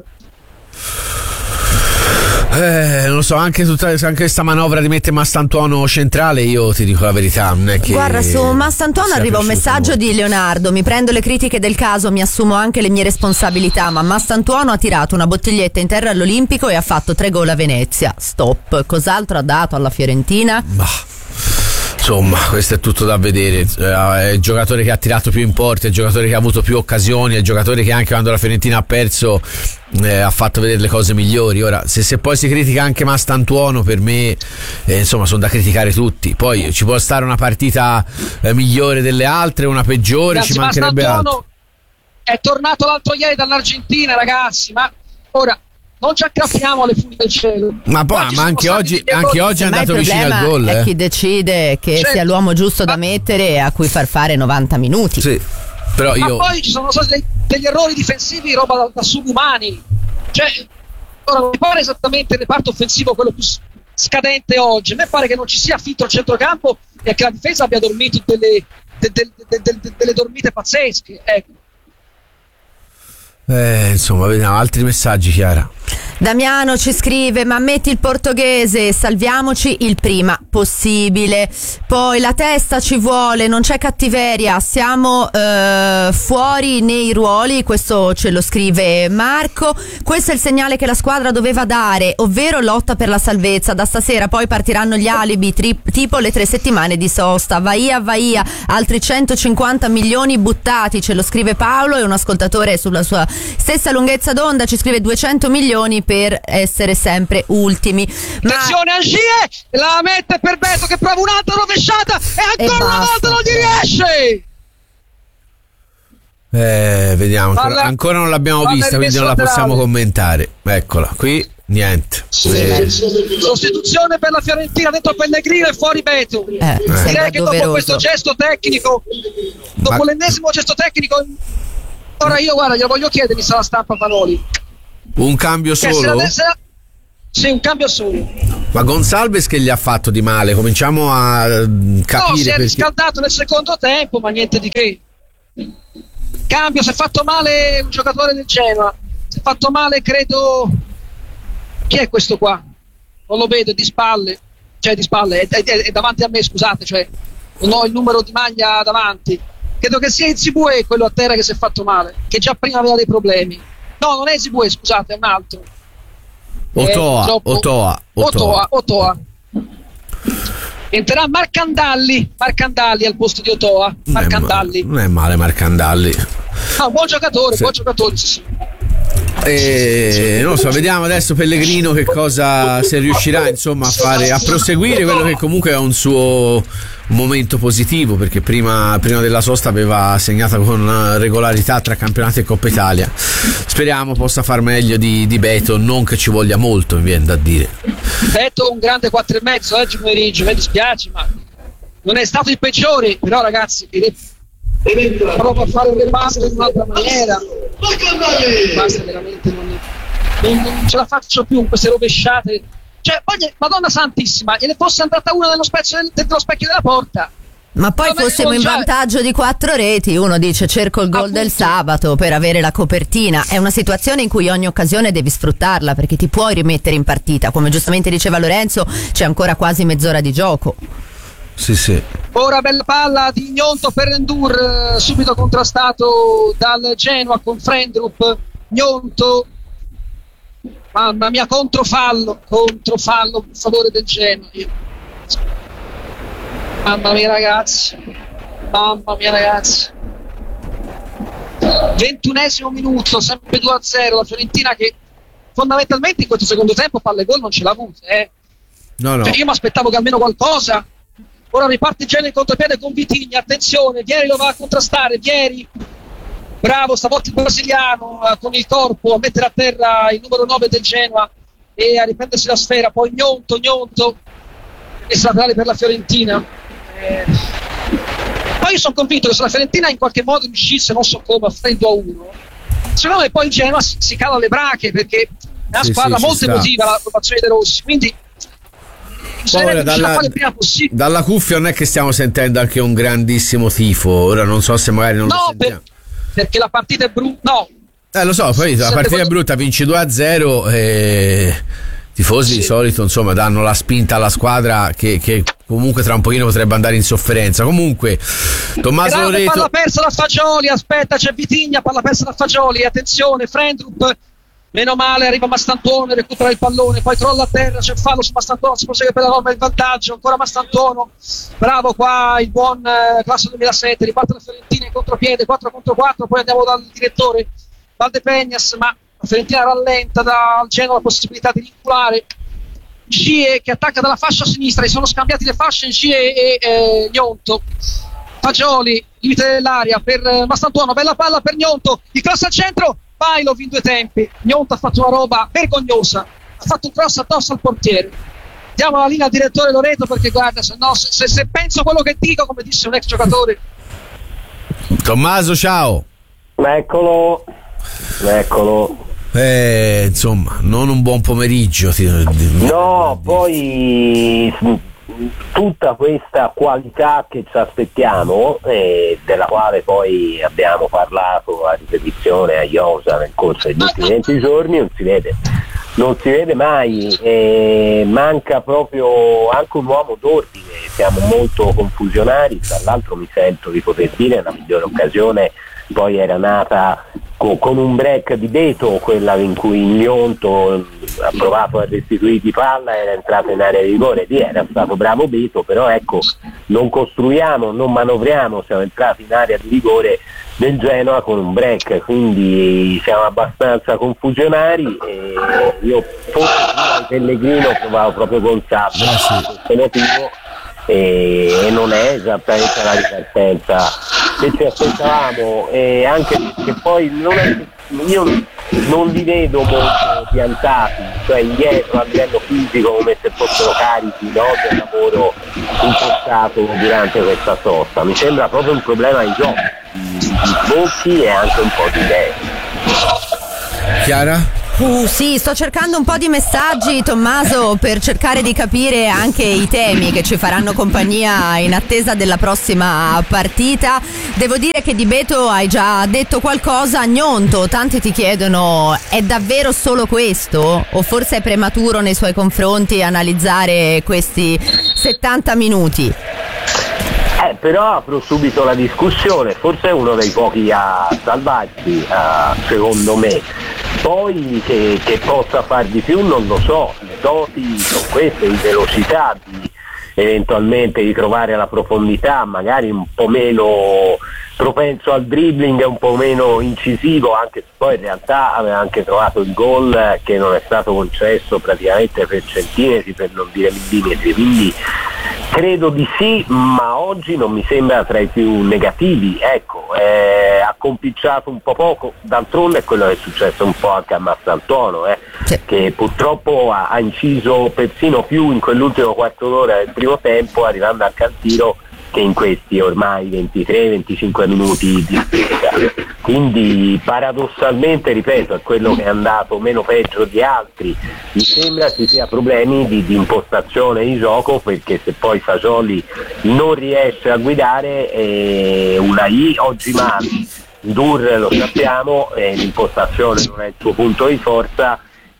Eh, non lo so, anche tutta anche questa manovra di mettere Mastantuono centrale, io ti dico la verità, non è che guarda, su Mastantuono arriva un messaggio molto. Di Leonardo: mi prendo le critiche del caso, mi assumo anche le mie responsabilità, ma Mastantuono ha tirato una bottiglietta in terra all'Olimpico e ha fatto tre gol a Venezia. Stop. Cos'altro ha dato alla Fiorentina? Bah. Insomma, questo è tutto da vedere. È il giocatore che ha tirato più in porta, è il giocatore che ha avuto più occasioni, è il giocatore che anche quando la Fiorentina ha perso eh, ha fatto vedere le cose migliori. Ora, se, se poi si critica anche Mastantuono, per me eh, insomma sono da criticare tutti. Poi ci può stare una partita eh, migliore delle altre, una peggiore, ragazzi, ci mancherebbe altro. È tornato l'altro ieri dall'Argentina, ragazzi, ma ora non ci aggrappiamo alle funi del cielo. Ma poi, ma anche oggi, anche oggi è andato vicino al gol. È eh. chi decide che certo. sia l'uomo giusto da mettere e a cui far fare novanta minuti. Sì, però io... Ma poi ci sono stati dei, degli errori difensivi, roba da, da subumani. Cioè, ora non mi pare esattamente il reparto offensivo quello più scadente oggi. A me pare che non ci sia filtro al centrocampo e che la difesa abbia dormito delle, de, de, de, de, de, delle dormite pazzesche. Ecco. Eh, insomma, vediamo altri messaggi, Chiara. Damiano ci scrive: ma metti il portoghese, salviamoci il prima possibile. Poi la testa ci vuole, non c'è cattiveria, siamo eh, fuori nei ruoli. Questo ce lo scrive Marco. Questo è il segnale che la squadra doveva dare, ovvero lotta per la salvezza. Da stasera poi partiranno gli alibi, tri- tipo le tre settimane di sosta. Vaia vaia, altri centocinquanta milioni buttati, ce lo scrive Paolo. E un ascoltatore sulla sua stessa lunghezza d'onda ci scrive duecento milioni per essere sempre ultimi. Ma... attenzione, Angier la mette per Beto che prova un'altra rovesciata e ancora E una basta. volta non gli riesce. Eh, vediamo, ancora, Palla- ancora non l'abbiamo palla vista, quindi non la rimessa possiamo laterale. commentare. Eccola, qui niente. Sì. Sostituzione per la Fiorentina, dentro Pellegrino e fuori Beto. Eh, Direi sembra che dopo doveroso. questo gesto tecnico, dopo Ma- l'ennesimo gesto tecnico, ora io guarda, glielo voglio chiedere, mi sa la stampa Vanoli. Un cambio Che se solo? la- se la- sì, un cambio solo. Ma Gonzalez che gli ha fatto di male? Cominciamo a eh, No, si capire è perché. riscaldato nel secondo tempo, ma niente di che. Cambio, si è fatto male un giocatore del Genoa. Si è fatto male, credo. Chi è questo qua? Non lo vedo, è di spalle. Cioè, di spalle, è, è- è davanti a me, scusate, cioè, non ho il numero di maglia davanti. Credo che sia Zibue quello a terra che si è fatto male, che già prima aveva dei problemi. No, non è Zibue, scusate, è un altro. Otoa, Eh, purtroppo- Otoa, Otoa, Otoa. Otoa. Entrerà Marcandalli, Marcandalli al posto di Otoa. Non è ma- Marcandalli. Non è male Marcandalli. Ah, buon giocatore, Sì. buon giocatore, sì, sì. E non lo so, vediamo adesso Pellegrino che cosa, se riuscirà insomma a fare, a proseguire quello che comunque è un suo momento positivo, perché prima, prima della sosta aveva segnato con regolarità tra campionato e Coppa Italia. Speriamo possa far meglio di, di Beto, non che ci voglia molto, mi viene da dire. Beto un grande quattro e mezzo oggi pomeriggio, mi dispiace, ma non è stato il peggiore, però ragazzi, prova a fare le passe in un'altra maniera. Basta, veramente non, non, non ce la faccio più con queste rovesciate. Cioè, poi, Madonna Santissima, e ne fosse andata una nello specchio, dello specchio della porta. Ma poi Vabbè, fossimo in già- vantaggio di quattro reti, uno dice cerco il gol Appunto. del sabato per avere la copertina. È una situazione in cui ogni occasione devi sfruttarla, perché ti puoi rimettere in partita. Come giustamente diceva Lorenzo, c'è ancora quasi mezz'ora di gioco. Sì, sì. Ora bella palla di Gnonto per Endur, eh, subito contrastato dal Genoa con Frendrup. Gnonto, mamma mia, controfallo, controfallo a favore del Genoa. Io- Mamma mia ragazzi, mamma mia ragazzi. ventunesimo minuto, sempre due a zero, la Fiorentina che fondamentalmente in questo secondo tempo palle gol non ce l'ha avuta, eh. No, no. Cioè, io mi aspettavo che almeno qualcosa. Ora riparte Genoa in contropiede con Vitigna, attenzione, Vieri lo va a contrastare, Vieri, bravo stavolta il brasiliano, eh, con il corpo a mettere a terra il numero nove del Genoa e a riprendersi la sfera, poi Gnonto, Gnonto e laterale per la Fiorentina. Eh, poi io sono convinto che se la Fiorentina in qualche modo riuscisse, non so come, a fare il due a uno, secondo me poi il Genoa si, si cala le brache, perché è una Sì, squadra sì, ci molto sta. emotiva la formazione dei Rossi, quindi bisognerebbe Poi, riuscire a dalla, fare il prima possibile. dalla cuffia non è che stiamo sentendo anche un grandissimo tifo. Ora non so se magari non lo No, sentiamo. per- perché la partita è brutta. No, Eh, lo so, poi la Sente partita è quello- brutta, vinci due a zero e i tifosi Sì. di solito insomma danno la spinta alla squadra che, che comunque tra un pochino potrebbe andare in sofferenza. Comunque Tommaso grande Loreto, palla persa da Fagioli, aspetta, c'è Vitigna, palla persa da Fagioli, attenzione, Frendrup, meno male, arriva Mastantuono, recupera il pallone, poi crolla a terra, c'è fallo su Mastantuono, si prosegue per la Roma, il vantaggio, ancora Mastantuono, bravo qua il buon eh, classe duemilasette, riparte la Fiorentina in contropiede, quattro contro quattro, poi andiamo dal direttore Valdepegnas, ma la Fiorentina rallenta dal Genoa la possibilità di vincolare. Gie che attacca dalla fascia sinistra, si sono scambiati le fasce Gie e eh, Gnonto. Fagioli, limite dell'aria per eh, Mastantuono, bella palla per Gnonto, il cross al centro, Bailov in due tempi. Gnonto ha fatto una roba vergognosa, ha fatto un cross addosso al portiere. Diamo la linea al direttore Loreto, perché guarda, se, no, se, se, se penso quello che dico, come disse un ex giocatore. Tommaso, ciao. Eccolo, eccolo. Eh, insomma, non un buon pomeriggio. ti- No, poi tutta questa qualità che ci aspettiamo, eh, della quale poi abbiamo parlato a ripetizione a Iosa nel corso degli ultimi venti giorni, non si vede. Non si vede mai, eh, manca proprio anche un uomo d'ordine, siamo molto confusionari, tra l'altro mi sento di poter dire la migliore occasione poi era nata co- con un break di Beto, quella in cui Gnonto ha provato a restituirgli palla, era entrato in area di rigore, lì era stato bravo Beto, però ecco, non costruiamo, non manovriamo, siamo entrati in area di rigore del Genoa con un break, quindi siamo abbastanza confusionari e io forse prima di Pellegrino provavo proprio con Sabba per questo motivo e, e non è esattamente la ripartenza che ci aspettavamo, e anche perché poi non è, io non li vedo molto piantati, cioè indietro a livello fisico come se fossero carichi, no, del lavoro impostato durante questa sosta. Mi sembra proprio un problema di gioco, di, di sbocchi e anche un po' di idee. Chiara? Uh, sì, sto cercando un po' di messaggi, Tommaso, per cercare di capire anche i temi che ci faranno compagnia in attesa della prossima partita. Devo dire che di Beto hai già detto qualcosa. Gnonto, tanti ti chiedono: è davvero solo questo? O forse è prematuro nei suoi confronti analizzare questi settanta minuti? Eh, però apro subito la discussione, forse è uno dei pochi a salvarsi, uh, secondo me. Poi che, che possa far di più non lo so, le doti sono queste, di velocità, di eventualmente di trovare la profondità, magari un po' meno propenso al dribbling, un po' meno incisivo, anche se poi in realtà aveva anche trovato il gol che non è stato concesso praticamente per centimetri, per non dire millimetri, quindi credo di sì, ma oggi non mi sembra tra i più negativi, ecco, eh, ha compicciato un po' poco, d'altronde è quello che è successo un po' anche a Marcantonio, eh, sì. che purtroppo ha, ha inciso persino più in quell'ultimo quarto d'ora del primo tempo, arrivando anche al tiro, che in questi ormai ventitré venticinque minuti di spesa. Quindi paradossalmente, ripeto, è quello che è andato meno peggio di altri. Mi sembra ci sia problemi di, di impostazione di gioco, perché se poi Fagioli non riesce a guidare, eh, una I oggi male, Dur lo sappiamo, eh, l'impostazione non è il suo punto di forza,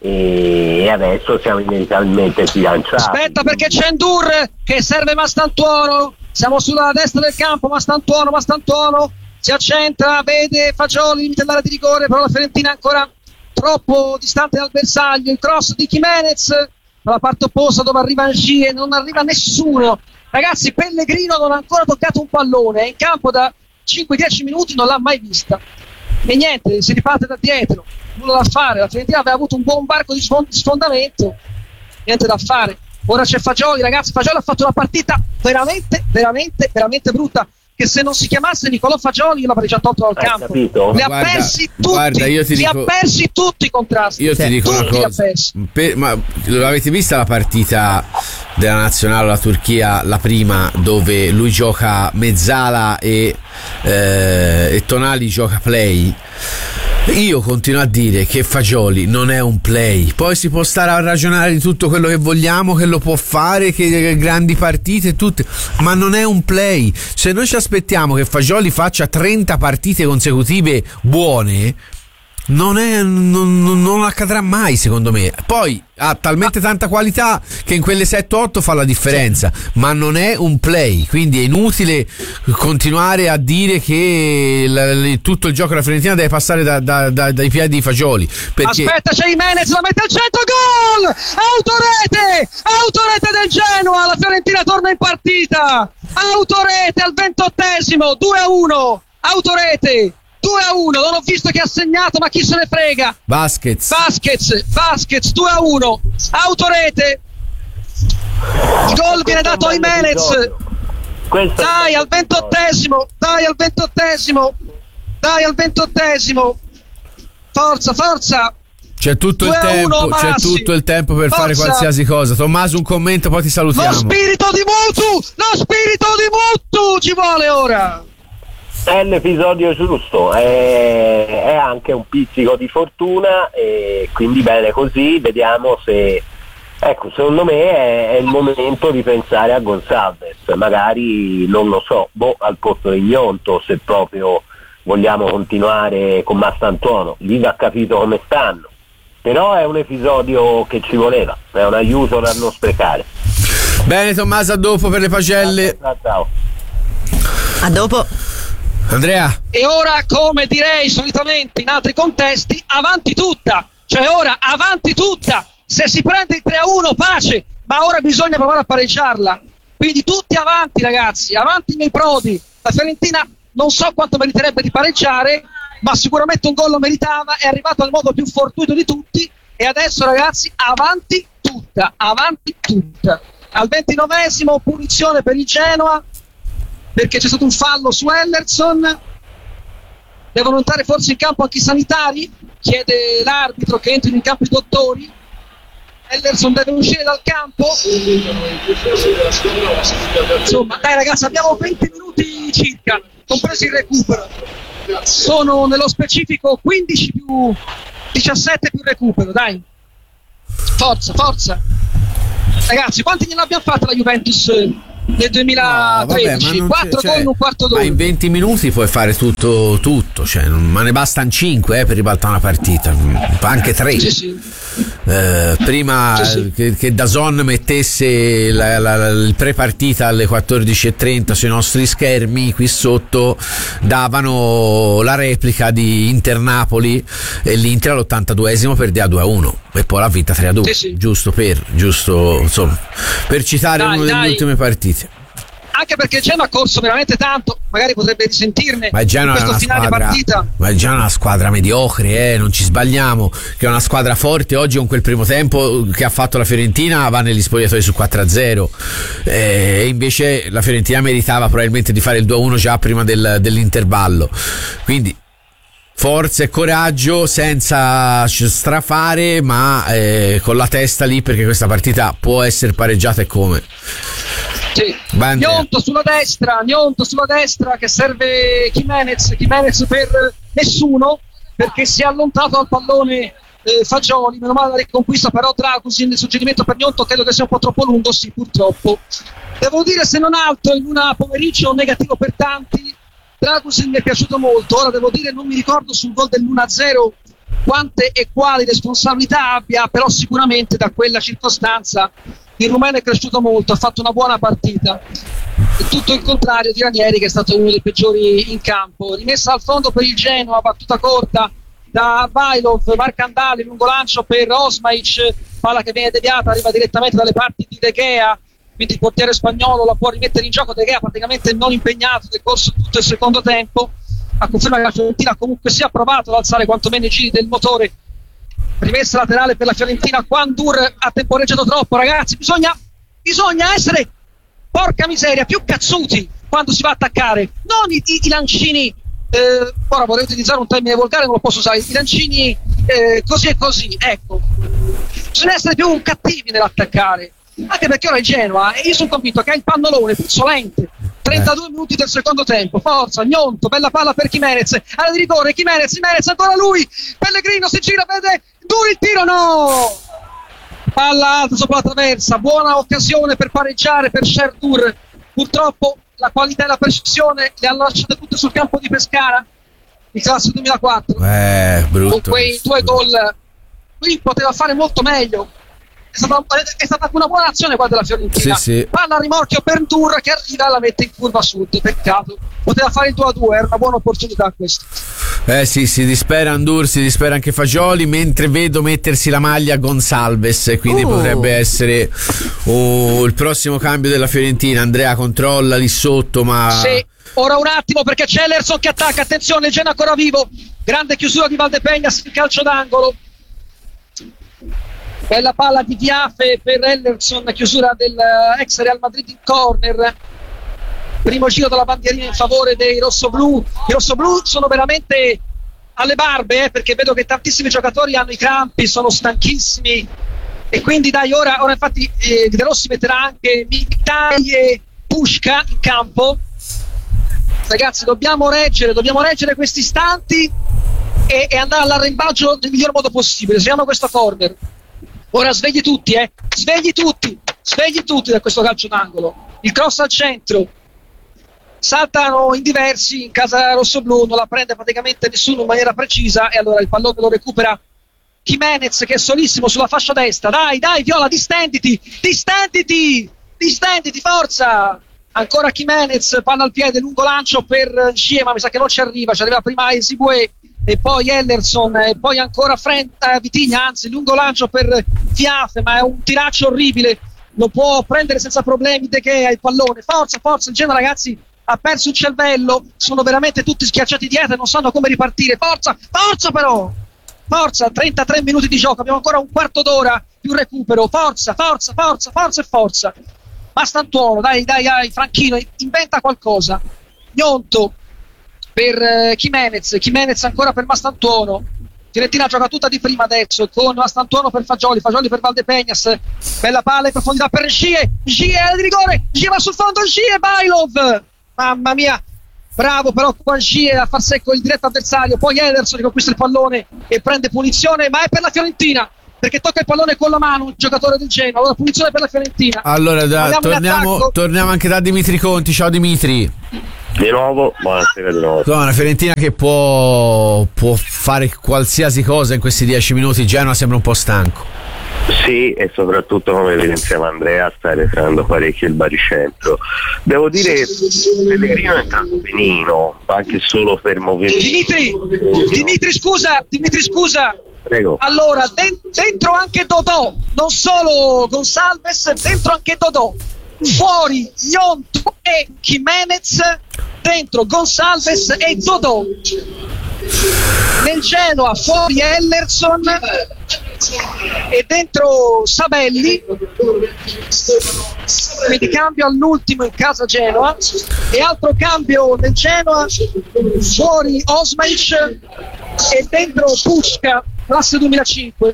e adesso siamo inevitabilmente sbilanciati. Aspetta, perché c'è Ndur che serve Mastantuono, siamo sulla destra del campo, Mastantuono, Mastantuono si accentra, vede Fagioli, limite all'area di rigore, però la Fiorentina è ancora troppo distante dal bersaglio, il cross di Jimenez dalla parte opposta dove arriva Angie e non arriva nessuno. Ragazzi, Pellegrino non ha ancora toccato un pallone, è in campo da cinque dieci minuti, non l'ha mai vista. E niente, si riparte da dietro, nulla da fare, la Fiorentina aveva avuto un buon barco di sfondamento, niente da fare. Ora c'è Fagioli, ragazzi, Fagioli ha fatto una partita veramente, veramente, veramente brutta, che se non si chiamasse Nicolò Fagioli io l'avrei già tolto dal Hai campo. capito? Li ha Guarda, persi tutti, guarda, io ti li dico, ha persi tutti i contrasti. Io ti Sì, dico una tutti li ha cosa, persi. per, ma l'avete vista la partita della nazionale, la Turchia, la prima, dove lui gioca mezzala e, eh, e Tonali gioca play? Io continuo a dire che Fagioli non è un play, poi si può stare a ragionare di tutto quello che vogliamo, che lo può fare, che, che grandi partite e tutte, ma non è un play. Se noi ci aspettiamo che Fagioli faccia trenta partite consecutive buone, non, è, non, non accadrà mai, secondo me. Poi ha talmente tanta qualità che in quelle sette otto fa la differenza, ma non è un play, quindi è inutile continuare a dire che l- tutto il gioco della Fiorentina deve passare da, da, da, dai piedi di Fagioli, perché... Aspetta, c'è Jimenez, la mette al centro, gol! Autorete! Autorete del Genoa, la Fiorentina torna in partita! Autorete al ventottesimo, due a uno, Autorete! due a uno, non ho visto chi ha segnato, ma chi se ne frega. Vasquez Vasquez, Vasquez due a uno, autorete. Il gol viene dato a Jimenez. Dai al ventottesimo, dai al ventottesimo, dai al ventottesimo. Forza, forza. C'è tutto il tempo, c'è tutto il tempo per Forza. fare qualsiasi cosa. Tommaso, un commento, poi ti salutiamo. Lo spirito di Mutu, lo spirito di Mutu ci vuole ora. È l'episodio giusto, è, è anche un pizzico di fortuna e quindi bene così, vediamo se, ecco, secondo me è, è il momento di pensare a Gonçalves, magari non lo so, boh, al posto di Gnonto, se proprio vogliamo continuare con Mastantuono, lì va capito come stanno, però è un episodio che ci voleva, è un aiuto da non sprecare. Bene Tommaso, a dopo per le pagelle. Ciao, ciao. A dopo. Andrea. E ora, come direi solitamente in altri contesti, avanti tutta, cioè ora avanti tutta, Se si prende il tre a uno, pace, ma ora bisogna provare a pareggiarla. Quindi tutti avanti, ragazzi, avanti nei Prodi. La Fiorentina non so quanto meriterebbe di pareggiare, ma sicuramente un gol lo meritava, è arrivato al modo più fortuito di tutti e adesso, ragazzi, avanti tutta, avanti tutta. Al ventinovesimo punizione per il Genoa perché c'è stato un fallo su Henderson. Devono entrare forse in campo anche i sanitari, chiede l'arbitro che entrino in campo i dottori. Henderson deve uscire dal campo. Insomma, dai ragazzi, abbiamo venti minuti circa, compreso il recupero. Sono nello specifico quindici più diciassette più recupero, dai. Forza, forza. Ragazzi, quanti gliene abbiamo fatte la Juventus nel duemilatredici? No, quattro gol in un quarto d'ora. Ma in venti minuti puoi fare tutto, tutto cioè, non, ma ne bastano cinque eh, per ribaltare una partita, anche tre. Sì, sì. Eh, prima sì, sì. Che, che DAZN mettesse la, la, la, il pre-partita alle quattordici e trenta sui nostri schermi, qui sotto davano la replica di Inter-Napoli e l'Inter all'ottantaduesimo perdeva due a uno e poi l'ha vinta tre a due, sì, sì. giusto per giusto insomma per citare dai, una delle dai. ultime partite. Anche perché il Genoa ha corso veramente tanto, magari potrebbe risentirne Ma il in Genoa è questo una finale squadra, partita. ma il Genoa è una squadra mediocre, eh, non ci sbagliamo, che è una squadra forte. Oggi con quel primo tempo che ha fatto la Fiorentina va negli spogliatoi su quattro a zero eh, e invece la Fiorentina meritava probabilmente di fare il due a uno già prima del, dell'intervallo. Quindi forza e coraggio senza strafare, ma eh, con la testa lì, perché questa partita può essere pareggiata e come. Sì. Gnonto sulla destra, Gnonto sulla destra che serve Jimenez, Jimenez per nessuno perché si è allontanato dal pallone eh, Fagioli, meno male la riconquista però Dragusin, il suggerimento per Gnonto credo che sia un po' troppo lungo, sì purtroppo. Devo dire se non altro in una pomeriggio negativo per tanti, Dragusin mi è piaciuto molto, ora devo dire non mi ricordo sul gol dell'uno a zero quante e quali responsabilità abbia, però sicuramente da quella circostanza il rumeno è cresciuto molto, ha fatto una buona partita. E tutto il contrario di Ranieri che è stato uno dei peggiori in campo. Rimessa al fondo per il Genoa, battuta corta da Vailov, Marcandali, lungo lancio per Osmaic, palla che viene deviata, arriva direttamente dalle parti di De Gea, quindi il portiere spagnolo la può rimettere in gioco. De Gea praticamente non impegnato nel corso di tutto il secondo tempo, a conferma che la Fiorentina comunque sia provato ad alzare quantomeno i giri del motore. Rimessa laterale per la Fiorentina, Kwandur ha temporeggiato troppo, ragazzi, bisogna, bisogna essere, porca miseria, più cazzuti quando si va a attaccare, non i, i, i lancini eh, ora vorrei utilizzare un termine volgare, non lo posso usare, i lancini eh, così e così, ecco, bisogna essere più cattivi nell'attaccare, anche perché ora il Genoa, e io sono convinto che ha il pannolone puzzolente. trentadue minuti del secondo tempo, forza, Gnonto, bella palla per Jimenez, area di rigore, Jimenez, Jimenez, ancora lui, Pellegrino si gira, vede, duro il tiro, no! Palla alta sopra la traversa, buona occasione per pareggiare per Sherdur, purtroppo la qualità e la precisione le hanno lasciate tutte sul campo di Pescara, il classe duemilaquattro, eh, brutto, con quei due gol, lui poteva fare molto meglio. È stata, è stata una buona azione qua della Fiorentina, sì, sì. Palla a rimorchio per Ndur che arriva e la mette in curva sud, peccato, poteva fare il due a due, era una buona opportunità questa. Eh sì, si dispera Ndur, si dispera anche Fagioli, mentre vedo mettersi la maglia Gonzalves, quindi uh. potrebbe essere uh, il prossimo cambio della Fiorentina. Andrea controlla lì sotto, ma sì, ora un attimo perché c'è Ellerson che attacca, attenzione, il Genoa ancora vivo, grande chiusura di Valdepeñas, il calcio d'angolo. Bella palla di Diafe per Ellerson, chiusura del ex Real Madrid in corner. Primo giro della bandierina in favore dei rossoblù. I rossoblù sono veramente alle barbe, eh, perché vedo che tantissimi giocatori hanno i crampi, sono stanchissimi. E quindi dai, ora, ora infatti eh, De Rossi metterà anche Mkhitaryan e Puška in campo. Ragazzi, dobbiamo reggere, dobbiamo reggere questi istanti e, e andare all'arrembaggio nel miglior modo possibile. Seguiamo questo corner. Ora svegli tutti, eh, svegli tutti, svegli tutti da questo calcio d'angolo. Il cross al centro, saltano in diversi in casa rossoblù, non la prende praticamente nessuno in maniera precisa e allora il pallone lo recupera Jimenez che è solissimo sulla fascia destra. Dai, dai Viola, distenditi, distenditi, distenditi, forza! Ancora Jimenez, palla al piede, lungo lancio per Giema, mi sa che non ci arriva, ci arriva prima Esibue, e poi Ellerson e poi ancora Frenta, Vitigna, anzi lungo lancio per Fiafe, ma è un tiraccio orribile, lo può prendere senza problemi De Gea il pallone, forza forza, il Genoa ragazzi ha perso il cervello, sono veramente tutti schiacciati dietro e non sanno come ripartire, forza forza però, forza, trentatré minuti di gioco, abbiamo ancora un quarto d'ora più recupero, forza forza forza forza e forza. Mastantuono, dai dai dai Franchino, inventa qualcosa. Gnonto per eh, Jimenez, Jimenez ancora per Mastantuono. Fiorentina gioca tutta di prima adesso con Mastantuono per Fagioli, Fagioli per Valdepegnas, bella palla in profondità per Scie, Scie di rigore, Scie va sul fondo, Scie, Bailov, mamma mia, bravo però qua Scie a far secco il diretto avversario, poi Ederson conquista il pallone e prende punizione, ma è per la Fiorentina perché tocca il pallone con la mano un giocatore del Genoa, allora punizione per la Fiorentina. Allora da, torniamo, torniamo anche da Dimitri Conti, ciao Dimitri. Di nuovo, buonasera di nuovo. No, una Fiorentina che può, può fare qualsiasi cosa in questi dieci minuti, Genoa sembra un po' stanco. Sì, e soprattutto come evidenziava Andrea sta arretrando parecchio il baricentro. Devo dire Pellegrino è entrato benino, anche solo per movimento. Dimitri, Dimitri scusa, Dimitri scusa. Prego. Allora, de- dentro anche Dodò, non solo Gonçalves, dentro anche Dodò. Fuori Gnonto e Jimenez, dentro Gonçalves e Dodò. Nel Genoa fuori Ellerson e dentro Sabelli, quindi cambio all'ultimo in casa Genoa, e altro cambio nel Genoa, fuori Osmaic e dentro Puška, classe duemilacinque.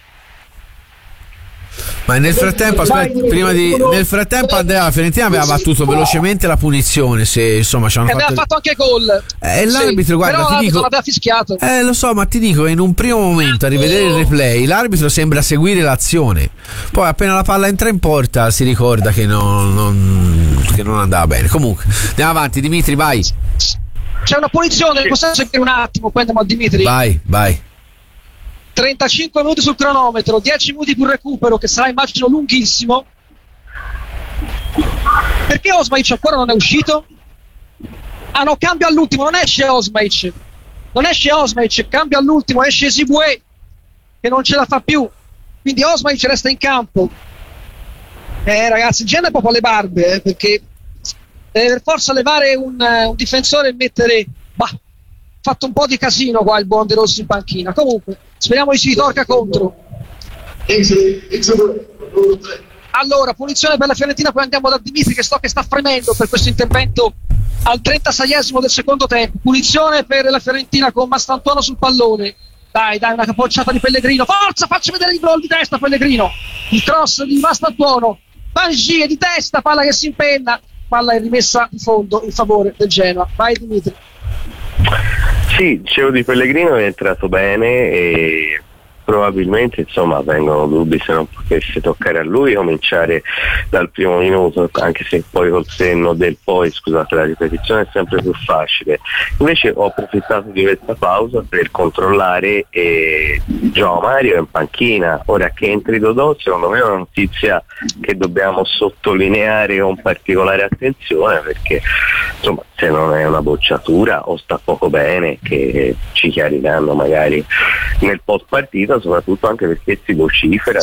Ma nel frattempo, aspetta, prima di nel frattempo Andrea, la Fiorentina aveva battuto velocemente la punizione, se insomma ci hanno e fatto aveva fatto anche gol. Eh, l'arbitro, sì, guarda, però ti dico, l'aveva fischiato. Eh, lo so, ma ti dico, in un primo momento a rivedere il replay, l'arbitro sembra seguire l'azione. Poi appena la palla entra in porta si ricorda che non, non, che non andava bene. Comunque, andiamo avanti, Dimitri, vai. C'è una punizione, possiamo seguire un attimo, poi andiamo a Dimitri. Vai, vai. trentacinque minuti sul cronometro, dieci minuti più recupero che sarà immagino lunghissimo. Perché Osmaic ancora non è uscito? Ah no, cambio all'ultimo, non esce Osmaic, non esce Osmaic, cambio all'ultimo, esce Esibue che non ce la fa più, quindi Osmaic resta in campo. Eh ragazzi, il Genoa è proprio alle barbe, eh, perché deve per forza levare un, un difensore e mettere, bah, fatto un po' di casino qua il buon De Rossi in panchina. Comunque speriamo che si ritorca contro. Allora, punizione per la Fiorentina, poi andiamo da Dimitri che sto che sta fremendo per questo intervento al trentaseiesimo del secondo tempo. Punizione per la Fiorentina con Mastantuono sul pallone. Dai, dai, una capocciata di Pellegrino. Forza, facci vedere il gol di testa Pellegrino. Il cross di Mastantuono. Bangie di testa, palla che si impenna. Palla è rimessa in fondo in favore del Genoa. Vai Dimitri. Sì, dicevo di Pellegrino è entrato bene e probabilmente insomma vengono dubbi se non potesse toccare a lui cominciare dal primo minuto, anche se poi col senno del poi, scusate la ripetizione, è sempre più facile. Invece ho approfittato di questa pausa per controllare e João Mario è in panchina. Ora che entri Dodò, secondo me è una notizia che dobbiamo sottolineare con particolare attenzione, perché insomma se non è una bocciatura o sta poco bene, che ci chiariranno magari nel post partita, soprattutto anche perché si vocifera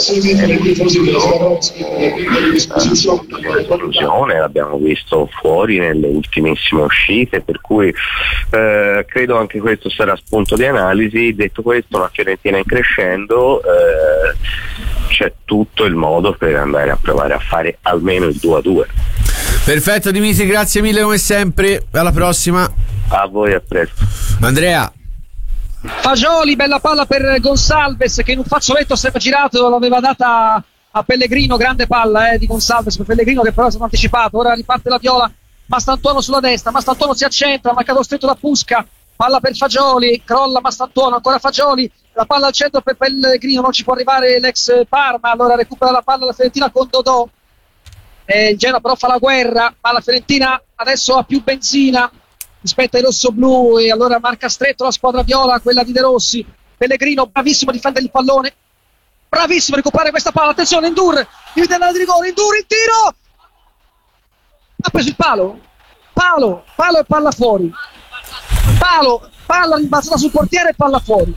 l'esclusione, l'abbiamo visto fuori nelle ultimissime uscite, per cui eh, credo anche questo sarà spunto di analisi. Detto questo, la Fiorentina in crescendo, eh, c'è tutto il modo per andare a provare a fare almeno il due a due. Perfetto Dimitri, grazie mille come sempre, alla prossima. A voi, a presto. Andrea. Fagioli, bella palla per Gonçalves che in un fazzoletto si è girato, l'aveva data a Pellegrino, grande palla eh, di Gonçalves per Pellegrino che però è stato anticipato. Ora riparte la viola, Mastantuono sulla destra, Mastantuono si accentra, marcato stretto da Puška, palla per Fagioli, crolla Mastantuono, ancora Fagioli, la palla al centro per Pellegrino, non ci può arrivare l'ex Parma, allora recupera la palla la Fiorentina con Dodò. Eh, il Genoa però fa la guerra, ma la Fiorentina adesso ha più benzina rispetto ai rossoblù e allora marca stretto la squadra viola, quella di De Rossi. Pellegrino bravissimo a difendere il pallone, bravissimo a recuperare questa palla, attenzione Ndour, il tentativo di rigore, Ndour il tiro, ha preso il palo, palo, palo e palla fuori, palo, palla rimbalzata sul portiere e palla fuori.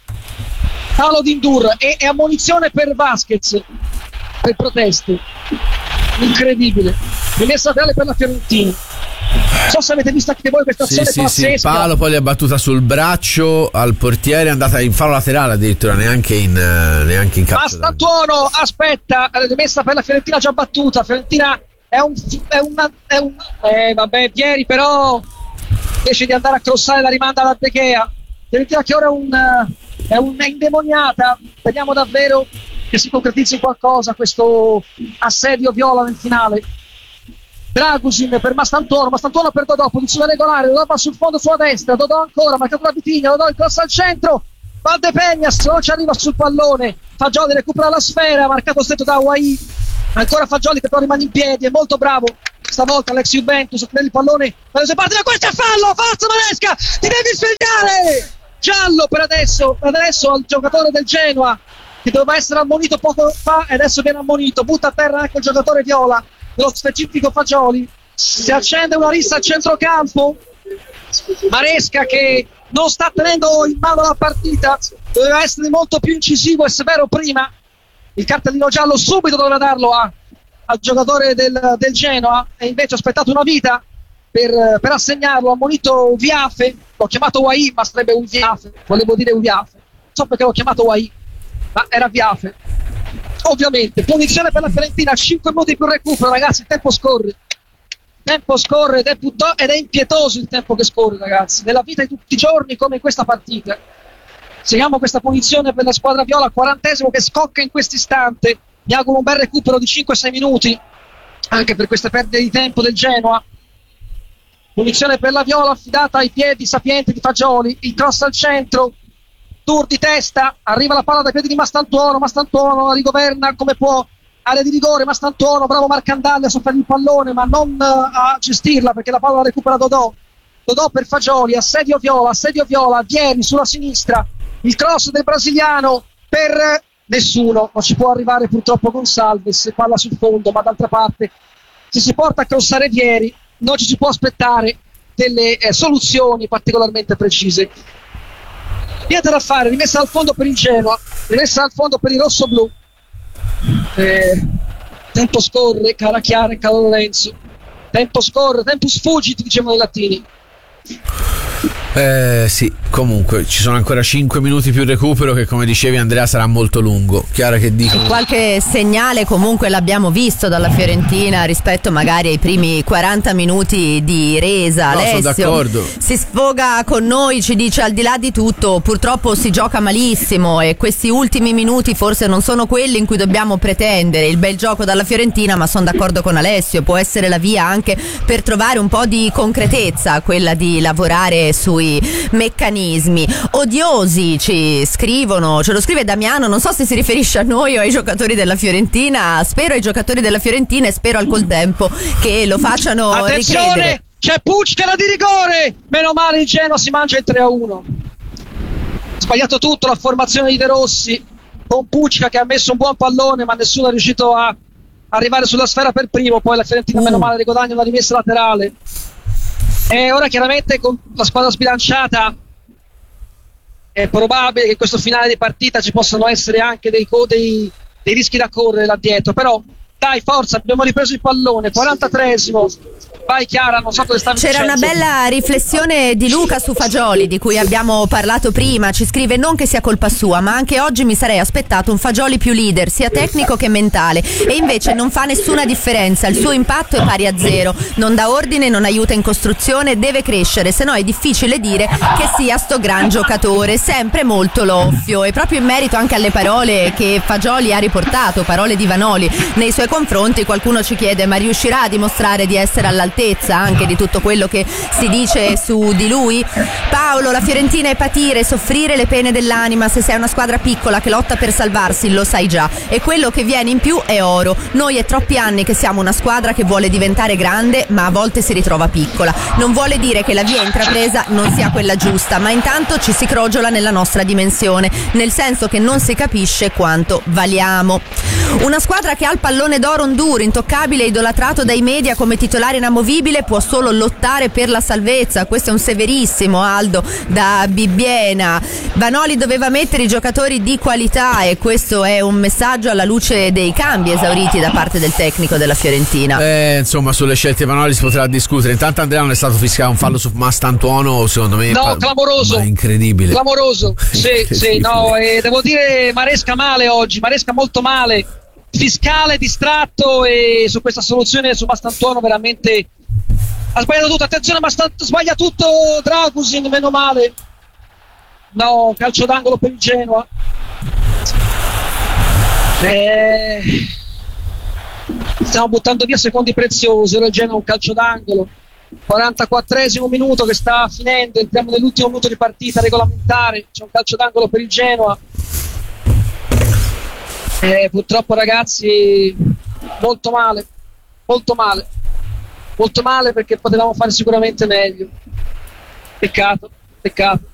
Palo di Ndur e, e ammonizione per Vasquez per proteste. Incredibile. Rimessa laterale per la Fiorentina. Non so se avete visto anche voi questa azione sì, sì, pazzesca. sì, palo, poi l'ha battuta sul braccio al portiere, è andata in fallo laterale addirittura, neanche in uh, neanche in calcio. Mastantuono aspetta, rimessa per la Fiorentina già battuta. Fiorentina è un è una è un eh vabbè, Vieri però invece di andare a crossare la rimanda alla De Gea. Fiorentina che ora è un è una indemoniata. Vediamo davvero che si concretizzi qualcosa questo assedio viola nel finale. Dragusin per Mastantuono, Mastantuono per Dodò, posizione regolare, Dodò va sul fondo sulla destra, Dodò ancora, marcato da Vitigna, Dodò il cross al centro, Valdepeñas non ci arriva sul pallone, Fagioli recupera la sfera, marcato stretto da Guaì, ancora Fagioli che però rimane in piedi, è molto bravo, stavolta l'ex Juventus, prende il pallone, ma se parte da questo è fallo, forza Maresca, ti devi svegliare! Giallo per adesso, per adesso al giocatore del Genoa, che doveva essere ammonito poco fa e adesso viene ammonito, butta a terra anche il giocatore viola, dello specifico Fagioli. Si accende una rissa al centrocampo. Maresca che non sta tenendo in mano la partita, doveva essere molto più incisivo e severo prima. Il cartellino giallo subito doveva darlo a, al giocatore del, del Genoa e invece ha aspettato una vita per, per assegnarlo. Ammonito Uviafe, l'ho chiamato Guaì ma sarebbe Uviafe, volevo dire Uviafe, non so perché l'ho chiamato Guaì ma era Viafe. Ovviamente punizione per la Fiorentina, cinque minuti più recupero, ragazzi, il tempo scorre il tempo scorre ed è, putto- ed è impietoso il tempo che scorre, ragazzi, nella vita di tutti i giorni come in questa partita. Seguiamo questa punizione per la squadra viola, quarantesimo che scocca in questo istante. Mi auguro un bel recupero di cinque sei minuti anche per queste perdite di tempo del Genoa. Punizione per la viola affidata ai piedi sapienti di Fagioli, il cross al centro, tour di testa, arriva la palla dai piedi di Mastantuono, Mastantuono la rigoverna come può, area di rigore, Mastantuono, bravo Marcandaglia a sofferre il pallone ma non uh, a gestirla perché la palla la recupera Dodò. Dodò per Fagioli, assedio viola, assedio viola, Vieri sulla sinistra, il cross del brasiliano per nessuno, non ci può arrivare purtroppo Gonçalves, palla sul fondo, ma d'altra parte se si porta a crossare Vieri non ci si può aspettare delle eh, soluzioni particolarmente precise. Niente da fare, rimessa al fondo per il Genoa, rimessa al fondo per il rossoblu. Eh, tempo scorre, cara Chiara e caro Lorenzo. Tempo scorre, tempus fugit, dicevano i latini. Eh sì, comunque ci sono ancora cinque minuti più recupero che come dicevi Andrea sarà molto lungo. Chiara che dico? Qualche segnale comunque l'abbiamo visto dalla Fiorentina rispetto magari ai primi quaranta minuti di resa. No, Alessio sono d'accordo. si sfoga con noi, ci dice al di là di tutto purtroppo si gioca malissimo e questi ultimi minuti forse non sono quelli in cui dobbiamo pretendere il bel gioco dalla Fiorentina, ma sono d'accordo con Alessio, può essere la via anche per trovare un po' di concretezza, quella di lavorare sui meccanismi. Odiosi ci scrivono, ce lo scrive Damiano, non so se si riferisce a noi o ai giocatori della Fiorentina, spero ai giocatori della Fiorentina e spero al contempo che lo facciano attenzione, ricredere. C'è Pucchera di rigore, meno male il Genoa si mangia il tre a uno. Sbagliato tutto la formazione di De Rossi con Pucca che ha messo un buon pallone ma nessuno è riuscito a arrivare sulla sfera per primo, poi la Fiorentina uh. meno male riguadagna una rimessa laterale. E ora chiaramente con la squadra sbilanciata è probabile che in questo finale di partita ci possano essere anche dei, dei, dei rischi da correre là dietro, però dai forza, abbiamo ripreso il pallone, quarantatreesimo. Vai Chiara, non so cosa stavi C'era dicendo. una bella riflessione di Luca su Fagioli di cui abbiamo parlato prima, ci scrive non che sia colpa sua ma anche oggi mi sarei aspettato un Fagioli più leader sia tecnico che mentale e invece non fa nessuna differenza, il suo impatto è pari a zero, non dà ordine, non aiuta in costruzione, deve crescere, se no è difficile dire che sia sto gran giocatore, sempre molto loffio e proprio in merito anche alle parole che Fagioli ha riportato, parole di Vanoli nei suoi confronti, qualcuno ci chiede ma riuscirà a dimostrare di essere all'altezza anche di tutto quello che si dice su di lui? Paolo, la Fiorentina è patire, soffrire le pene dell'anima, se sei una squadra piccola che lotta per salvarsi lo sai già e quello che viene in più è oro, noi è troppi anni che siamo una squadra che vuole diventare grande ma a volte si ritrova piccola, non vuole dire che la via intrapresa non sia quella giusta ma intanto ci si crogiola nella nostra dimensione, nel senso che non si capisce quanto valiamo. Una squadra che ha il pallone Tenedor Ondur, intoccabile e idolatrato dai media come titolare inamovibile, può solo lottare per la salvezza. Questo è un severissimo Aldo da Bibbiena. Vanoli doveva mettere i giocatori di qualità e questo è un messaggio alla luce dei cambi esauriti da parte del tecnico della Fiorentina. Eh, insomma, sulle scelte Vanoli si potrà discutere. Intanto Andrea non è stato fischiato un fallo su Mastantuono, secondo me no, pa- clamoroso, ma incredibile, clamoroso. Sì, sì, no, e devo dire Maresca male oggi, Maresca molto male, fiscale distratto, e su questa soluzione su Mastantuono veramente ha sbagliato tutto. Attenzione, Mastant- sbaglia tutto Dragusin, meno male. No, calcio d'angolo per il Genoa. Eh, stiamo buttando via secondi preziosi. Ora il Genoa un calcio d'angolo. quarantaquattresimo minuto che sta finendo, entriamo nell'ultimo minuto di partita regolamentare. C'è un calcio d'angolo per il Genoa. Eh, purtroppo ragazzi, molto male, molto male, molto male perché potevamo fare sicuramente meglio. Peccato, peccato.